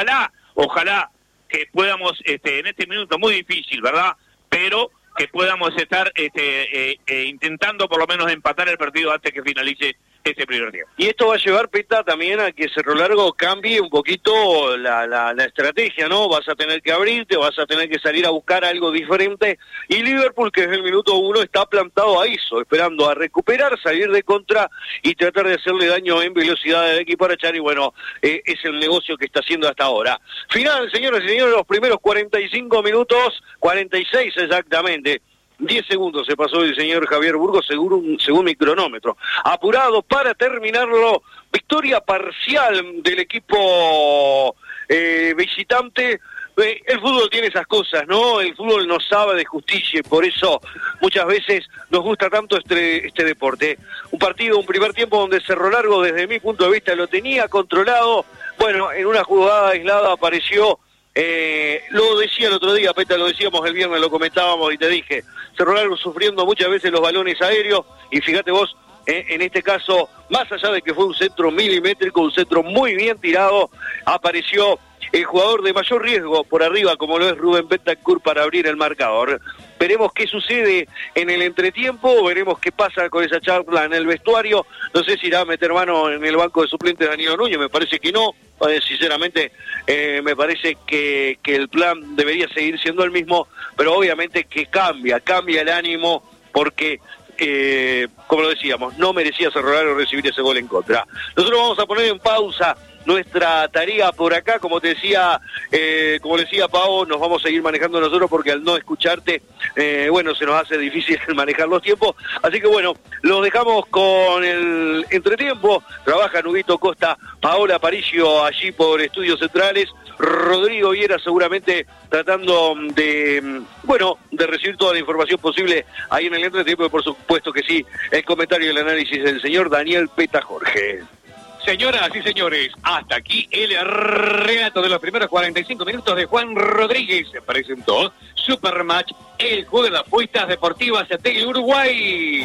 Ojalá que podamos, en este minuto muy difícil, ¿verdad? Pero que podamos estar intentando por lo menos empatar el partido antes que finalice este primer tiempo. Y esto va a llevar, Peta, también a que Cerro Largo cambie un poquito la estrategia, ¿no? Vas a tener que abrirte, vas a tener que salir a buscar algo diferente, y Liverpool, que desde el minuto 1 está plantado a eso, esperando a recuperar, salir de contra y tratar de hacerle daño en velocidad al equipo Arachari. Bueno, es el negocio que está haciendo hasta ahora. Final, señoras y señores, los primeros 45 minutos, 46 exactamente. 10 segundos se pasó el señor Javier Burgos según mi cronómetro. Apurado para terminarlo. Victoria parcial del equipo visitante. El fútbol tiene esas cosas, ¿no? El fútbol no sabe de justicia y por eso muchas veces nos gusta tanto este deporte. Un primer tiempo donde Cerro Largo, desde mi punto de vista, lo tenía controlado. Bueno, en una jugada aislada apareció... lo decía el otro día, Peta, lo decíamos el viernes, lo comentábamos y te dije, Cerro Largo sufriendo muchas veces los balones aéreos, y fíjate vos, en este caso, más allá de que fue un centro milimétrico, un centro muy bien tirado, apareció el jugador de mayor riesgo por arriba, como lo es Rubén Bentancur, para abrir el marcador. Veremos qué sucede en el entretiempo, veremos qué pasa con esa charla en el vestuario. No sé si irá a meter mano en el banco de suplentes Danilo Núñez, me parece que no. Sinceramente, me parece que el plan debería seguir siendo el mismo, pero obviamente que cambia el ánimo, porque, como lo decíamos, no merecía Cerro Largo recibir ese gol en contra. Nosotros vamos a poner en pausa nuestra tarea por acá. Como te decía, como decía Pau, nos vamos a seguir manejando nosotros porque al no escucharte, bueno, se nos hace difícil manejar los tiempos. Así que bueno, los dejamos con el entretiempo. Trabaja Nuguito Costa, Paola Aparicio allí por Estudios Centrales, Rodrigo Viera seguramente tratando de, bueno, de recibir toda la información posible ahí en el entretiempo, y por supuesto que sí, el comentario y el análisis del señor Daniel Peta Jorge. Señoras y señores, hasta aquí el relato de los primeros 45 minutos de Juan Rodríguez. Se presentó Supermatch, el juego de apuestas deportivas del Uruguay.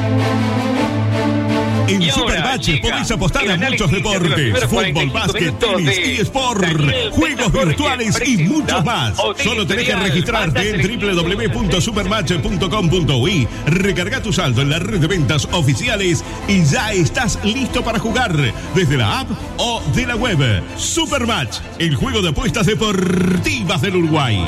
En Supermatch podéis apostar a muchos deportes: fútbol, básquet, tenis, eSport, juegos virtuales y muchos más. Solo tenés que registrarte en www.supermatch.com.uy, recarga tu saldo en la red de ventas oficiales y ya estás listo para jugar desde la app o de la web. Supermatch, el juego de apuestas deportivas del Uruguay.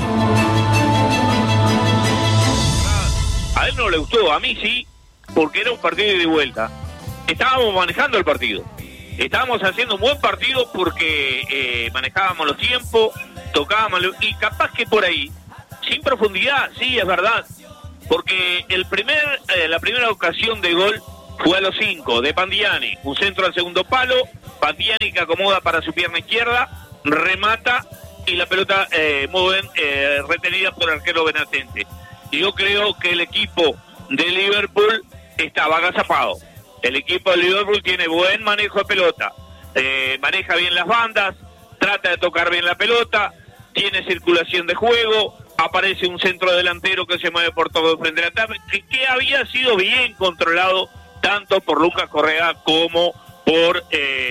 A él no le gustó, a mí sí, porque era un partido de vuelta. Estábamos manejando el partido, estábamos haciendo un buen partido porque manejábamos los tiempos, tocábamos, y capaz que por ahí, sin profundidad, sí, es verdad, porque la primera ocasión de gol fue a los 5 de Pandiani, un centro al segundo palo, Pandiani que acomoda para su pierna izquierda, remata y la pelota muy bien retenida por el arquero Benatente. Y yo creo que el equipo de Liverpool estaba agazapado. El equipo de Liverpool tiene buen manejo de pelota, maneja bien las bandas, trata de tocar bien la pelota, tiene circulación de juego, aparece un centro delantero que se mueve por todo el frente del ataque, que había sido bien controlado tanto por Lucas Correa como por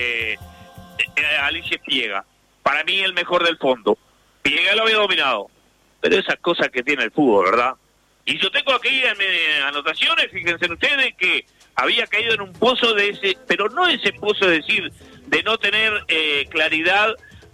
Alicia Piega. Para mí el mejor del fondo. Piega lo había dominado, pero esas cosas que tiene el fútbol, ¿verdad? Y yo tengo aquí en anotaciones, fíjense ustedes, que había caído en un pozo de ese, pero no ese pozo, es decir, de no tener claridad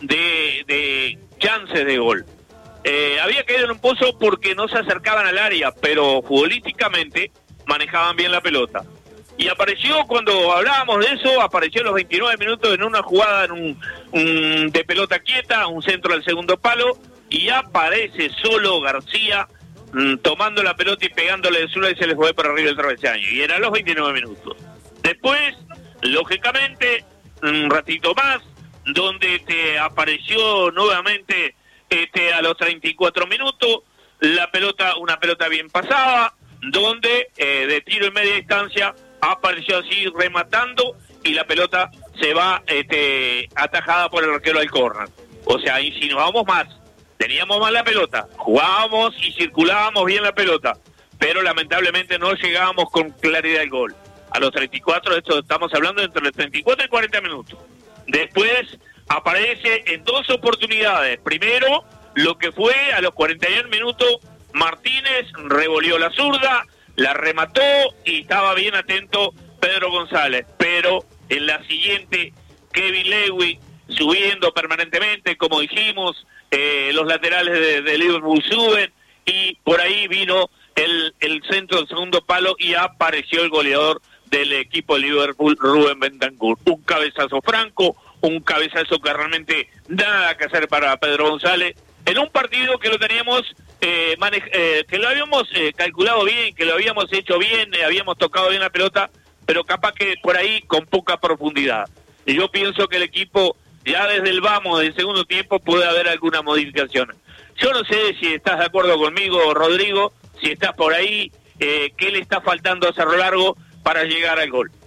de chances de gol. Había caído en un pozo porque no se acercaban al área, pero futbolísticamente manejaban bien la pelota. Y apareció, cuando hablábamos de eso, apareció en los 29 minutos en una jugada en un de pelota quieta, un centro al segundo palo, y aparece solo García tomando la pelota y pegándole de zurda y se les fue para arriba el travesaño. Y eran los 29 minutos. Después, lógicamente, un ratito más, donde apareció nuevamente a los 34 minutos, la pelota, una pelota bien pasada, donde de tiro en media distancia apareció así rematando y la pelota se va atajada por el arquero del córner. O sea, y si nos vamos más, teníamos más la pelota, jugábamos y circulábamos bien la pelota, pero lamentablemente no llegábamos con claridad al gol. A los 34, esto estamos hablando entre los 34 y 40 minutos. Después aparece en dos oportunidades. Primero, lo que fue a los 41 minutos, Martínez revolvió la zurda, la remató y estaba bien atento Pedro González. Pero en la siguiente, Kevin Lewis subiendo permanentemente, como dijimos, los laterales de Liverpool suben y por ahí vino el centro del segundo palo y apareció el goleador del equipo de Liverpool, Rubén Bentancur. Un cabezazo franco, un cabezazo que realmente nada que hacer para Pedro González, en un partido que lo teníamos, que lo habíamos calculado bien, que lo habíamos hecho bien, habíamos tocado bien la pelota, pero capaz que por ahí con poca profundidad. Y yo pienso que el equipo, ya desde el vamos del segundo tiempo, puede haber alguna modificación. Yo no sé si estás de acuerdo conmigo, Rodrigo, si estás por ahí, ¿qué le está faltando a Cerro Largo para llegar al gol?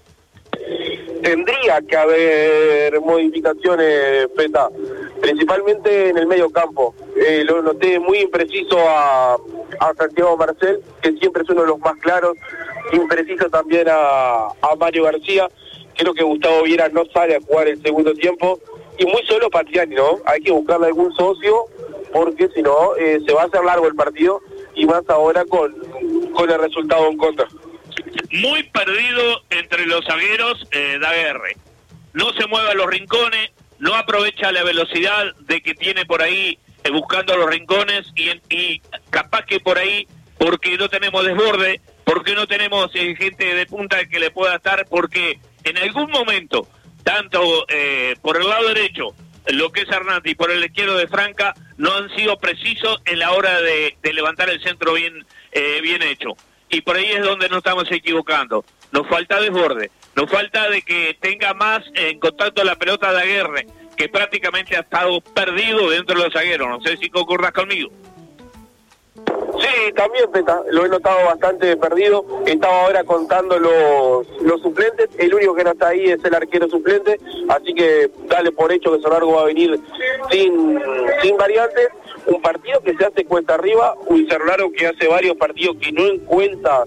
Tendría que haber modificaciones, Peta, principalmente en el medio campo. Lo noté muy impreciso a Santiago Marcel, que siempre es uno de los más claros, impreciso también a Mario García. Creo que Gustavo Viera no sale a jugar el segundo tiempo, y muy solo Pandiani, ¿no? Hay que buscarle algún socio, porque si no, se va a hacer largo el partido, y más ahora con el resultado en contra. Muy perdido entre los zagueros Daguerre. No se mueve a los rincones, no aprovecha la velocidad de que tiene por ahí buscando los rincones y capaz que por ahí, porque no tenemos desborde, porque no tenemos gente de punta que le pueda estar, porque en algún momento tanto por el lado derecho, lo que es Hernández, y por el izquierdo de Franca, no han sido precisos en la hora de levantar el centro bien hecho. Y por ahí es donde nos estamos equivocando. Nos falta desborde, nos falta de que tenga más en contacto la pelota de Aguirre, que prácticamente ha estado perdido dentro de los zagueros. No sé si concordás conmigo. Sí, también, Peta, lo he notado bastante perdido. Estaba ahora contando los suplentes. El único que no está ahí es el arquero suplente, así que dale por hecho que Cerro Largo va a venir sin variantes. Un partido que se hace cuesta arriba, un Cerro Largo que hace varios partidos que no encuentra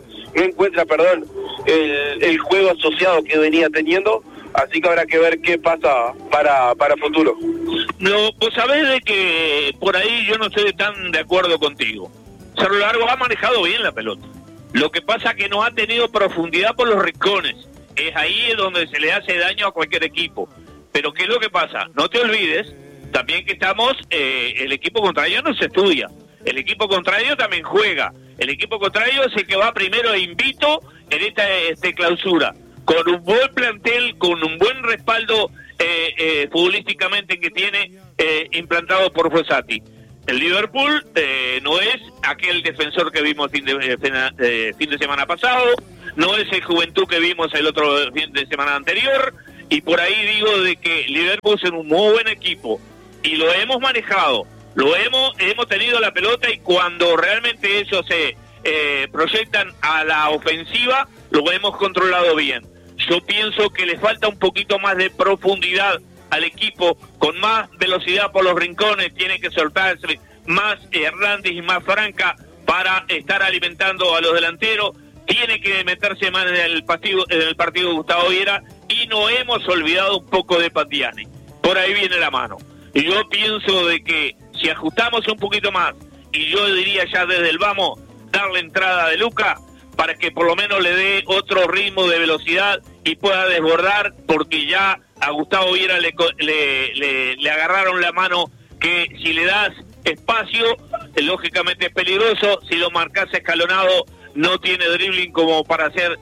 el juego asociado que venía teniendo. Así que habrá que ver qué pasa para futuro. No, pues sabés de que por ahí yo no estoy tan de acuerdo contigo. Cerro Largo ha manejado bien la pelota. Lo que pasa es que no ha tenido profundidad por los rincones. Es ahí donde se le hace daño a cualquier equipo. Pero ¿qué es lo que pasa? No te olvides también que estamos, el equipo contrario no se estudia. El equipo contrario también juega. El equipo contrario es el que va primero invito en esta clausura. Con un buen plantel, con un buen respaldo futbolísticamente que tiene implantado por Fossati. El Liverpool no es aquel defensor que vimos fin de semana pasado, no es el Juventud que vimos el otro fin de semana anterior, y por ahí digo de que Liverpool es un muy buen equipo, y lo hemos manejado, hemos tenido la pelota, y cuando realmente ellos se proyectan a la ofensiva, lo hemos controlado bien. Yo pienso que le falta un poquito más de profundidad al equipo, con más velocidad por los rincones, tiene que soltarse más Hernández y más Franca para estar alimentando a los delanteros, tiene que meterse más en el partido Gustavo Viera, y no hemos olvidado un poco de Pandiani. Por ahí viene la mano. Y yo pienso de que si ajustamos un poquito más, y yo diría ya desde el vamos, darle entrada de Luca, para que por lo menos le dé otro ritmo de velocidad y pueda desbordar, porque ya a Gustavo Viera le agarraron la mano, que si le das espacio, lógicamente es peligroso, si lo marcas escalonado, no tiene dribbling como para hacer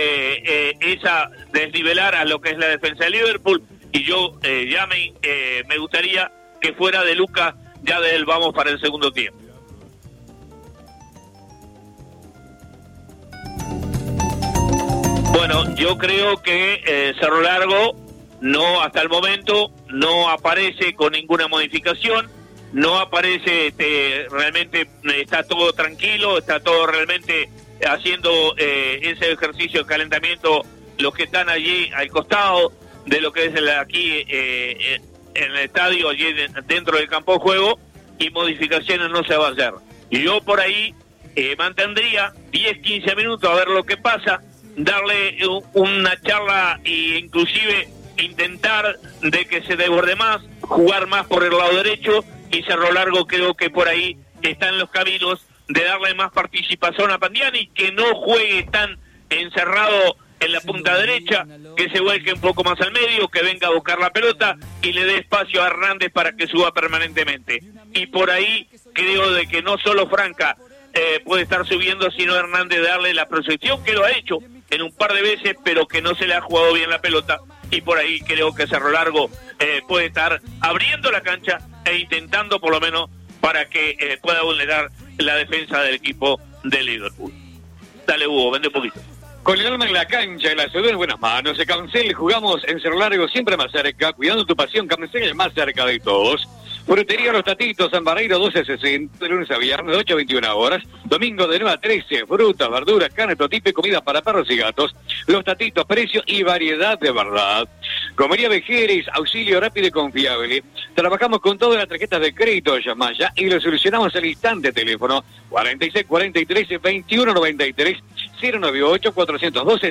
desnivelar a lo que es la defensa de Liverpool, y yo ya me gustaría que fuera de Lucas ya de él vamos para el segundo tiempo. Bueno, yo creo que Cerro Largo no, hasta el momento, no aparece con ninguna modificación, no aparece, realmente está todo tranquilo, está todo realmente haciendo ese ejercicio de calentamiento, los que están allí al costado de lo que es aquí en el estadio, allí dentro del campo de juego, y modificaciones no se va a hacer. Y yo por ahí mantendría 10-15 minutos a ver lo que pasa, darle una charla e inclusive intentar de que se desborde más, jugar más por el lado derecho, y Cerro Largo creo que por ahí está en los caminos de darle más participación a Pandiani, que no juegue tan encerrado en la punta derecha, que se vuelque un poco más al medio, que venga a buscar la pelota y le dé espacio a Hernández para que suba permanentemente. Y por ahí creo de que no solo Franca puede estar subiendo, sino Hernández darle la proyección, que lo ha hecho en un par de veces, pero que no se le ha jugado bien la pelota, y por ahí creo que Cerro Largo puede estar abriendo la cancha e intentando por lo menos para que pueda vulnerar la defensa del equipo de Liverpool. Dale, Hugo, vende un poquito. Con el alma en la cancha y la salud en buenas manos, en Cancel jugamos en Cerro Largo siempre más cerca, cuidando tu pasión. Cancel es más cerca de todos. Frutería Los Tatitos, San Barreiro 1260, de lunes a viernes de 8 a 21 horas, domingo de 9 a 13, frutas, verduras, carne, prototipo y comida para perros y gatos. Los Tatitos, precio y variedad de verdad. Comería Vejeres, auxilio rápido y confiable. Trabajamos con todas las tarjetas de crédito, llama ya y lo solucionamos al instante. Teléfono 46 43 21 93 098 412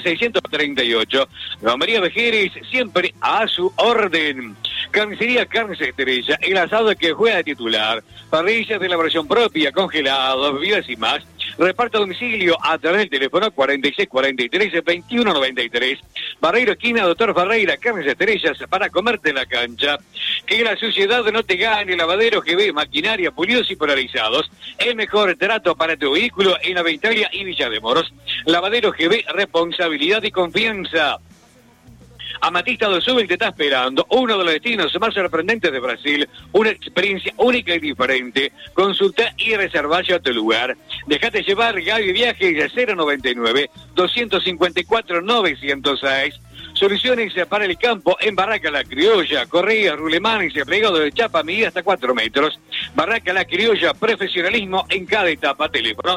638. Comería Vejeres, siempre a su orden. Carnicería Carnes Estrella, el asado que juega de titular, parrillas de elaboración propia, congelados, bebidas y más. Reparto a domicilio a través del teléfono 46 43 21 93. Barreiro esquina Doctor Ferreira, Carnes Estrellas para comerte en la cancha. Que la suciedad no te gane. Lavadero GB, maquinaria, pulidos y polarizados. El mejor trato para tu vehículo en la Italia y Villa de Moros. Lavadero GB, responsabilidad y confianza. Amatista do Sul te está esperando, uno de los destinos más sorprendentes de Brasil, una experiencia única y diferente. Consulta y reserva ya tu lugar. Dejate llevar, Gaby Viajes 099-254-906. Soluciones para el campo en Barraca La Criolla, Correa, Rulemanes, plegado de chapa, medida hasta 4 metros. Barraca La Criolla, profesionalismo en cada etapa. Teléfono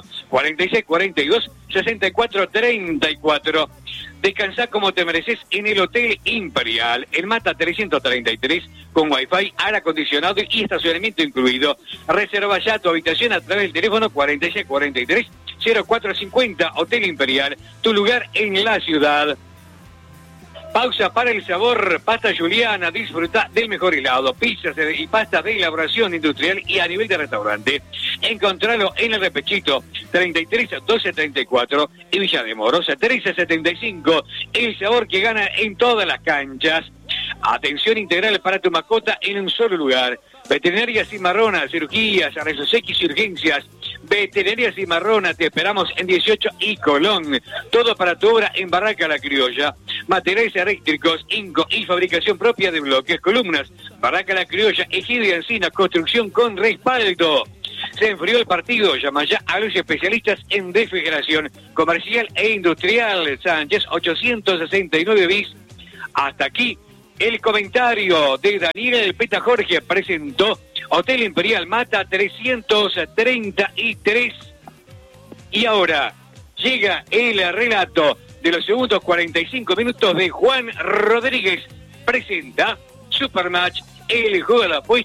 4642-6434. Descansá como te mereces en el Hotel Imperial, el Mata 333, con Wi-Fi, aire acondicionado y estacionamiento incluido. Reserva ya tu habitación a través del teléfono 4643-0450, Hotel Imperial, tu lugar en la ciudad. Pausa para el sabor, pasta Juliana, disfruta del mejor helado, pizzas y pastas de elaboración industrial y a nivel de restaurante. Encontralo en el Repechito, 33 12 34 y Villa de Moros, 13 75, el sabor que gana en todas las canchas. Atención integral para tu mascota en un solo lugar. Veterinaria Cimarrona, cirugías, rayos X y urgencias. Veterinaria Cimarrona, te esperamos en 18 y Colón. Todo para tu obra en Barraca La Criolla. Materiales eléctricos, inco y fabricación propia de bloques, columnas. Barraca La Criolla, Ejido y Encina, construcción con respaldo. Se enfrió el partido, llama ya a los especialistas en refrigeración comercial e industrial. Sánchez 869 bis. Hasta aquí el comentario de Daniel Peta Jorge. Presentó Hotel Imperial Mata 333. Y ahora llega el relato de los segundos 45 minutos de Juan Rodríguez. Presenta Supermatch, el juego de la apuesta.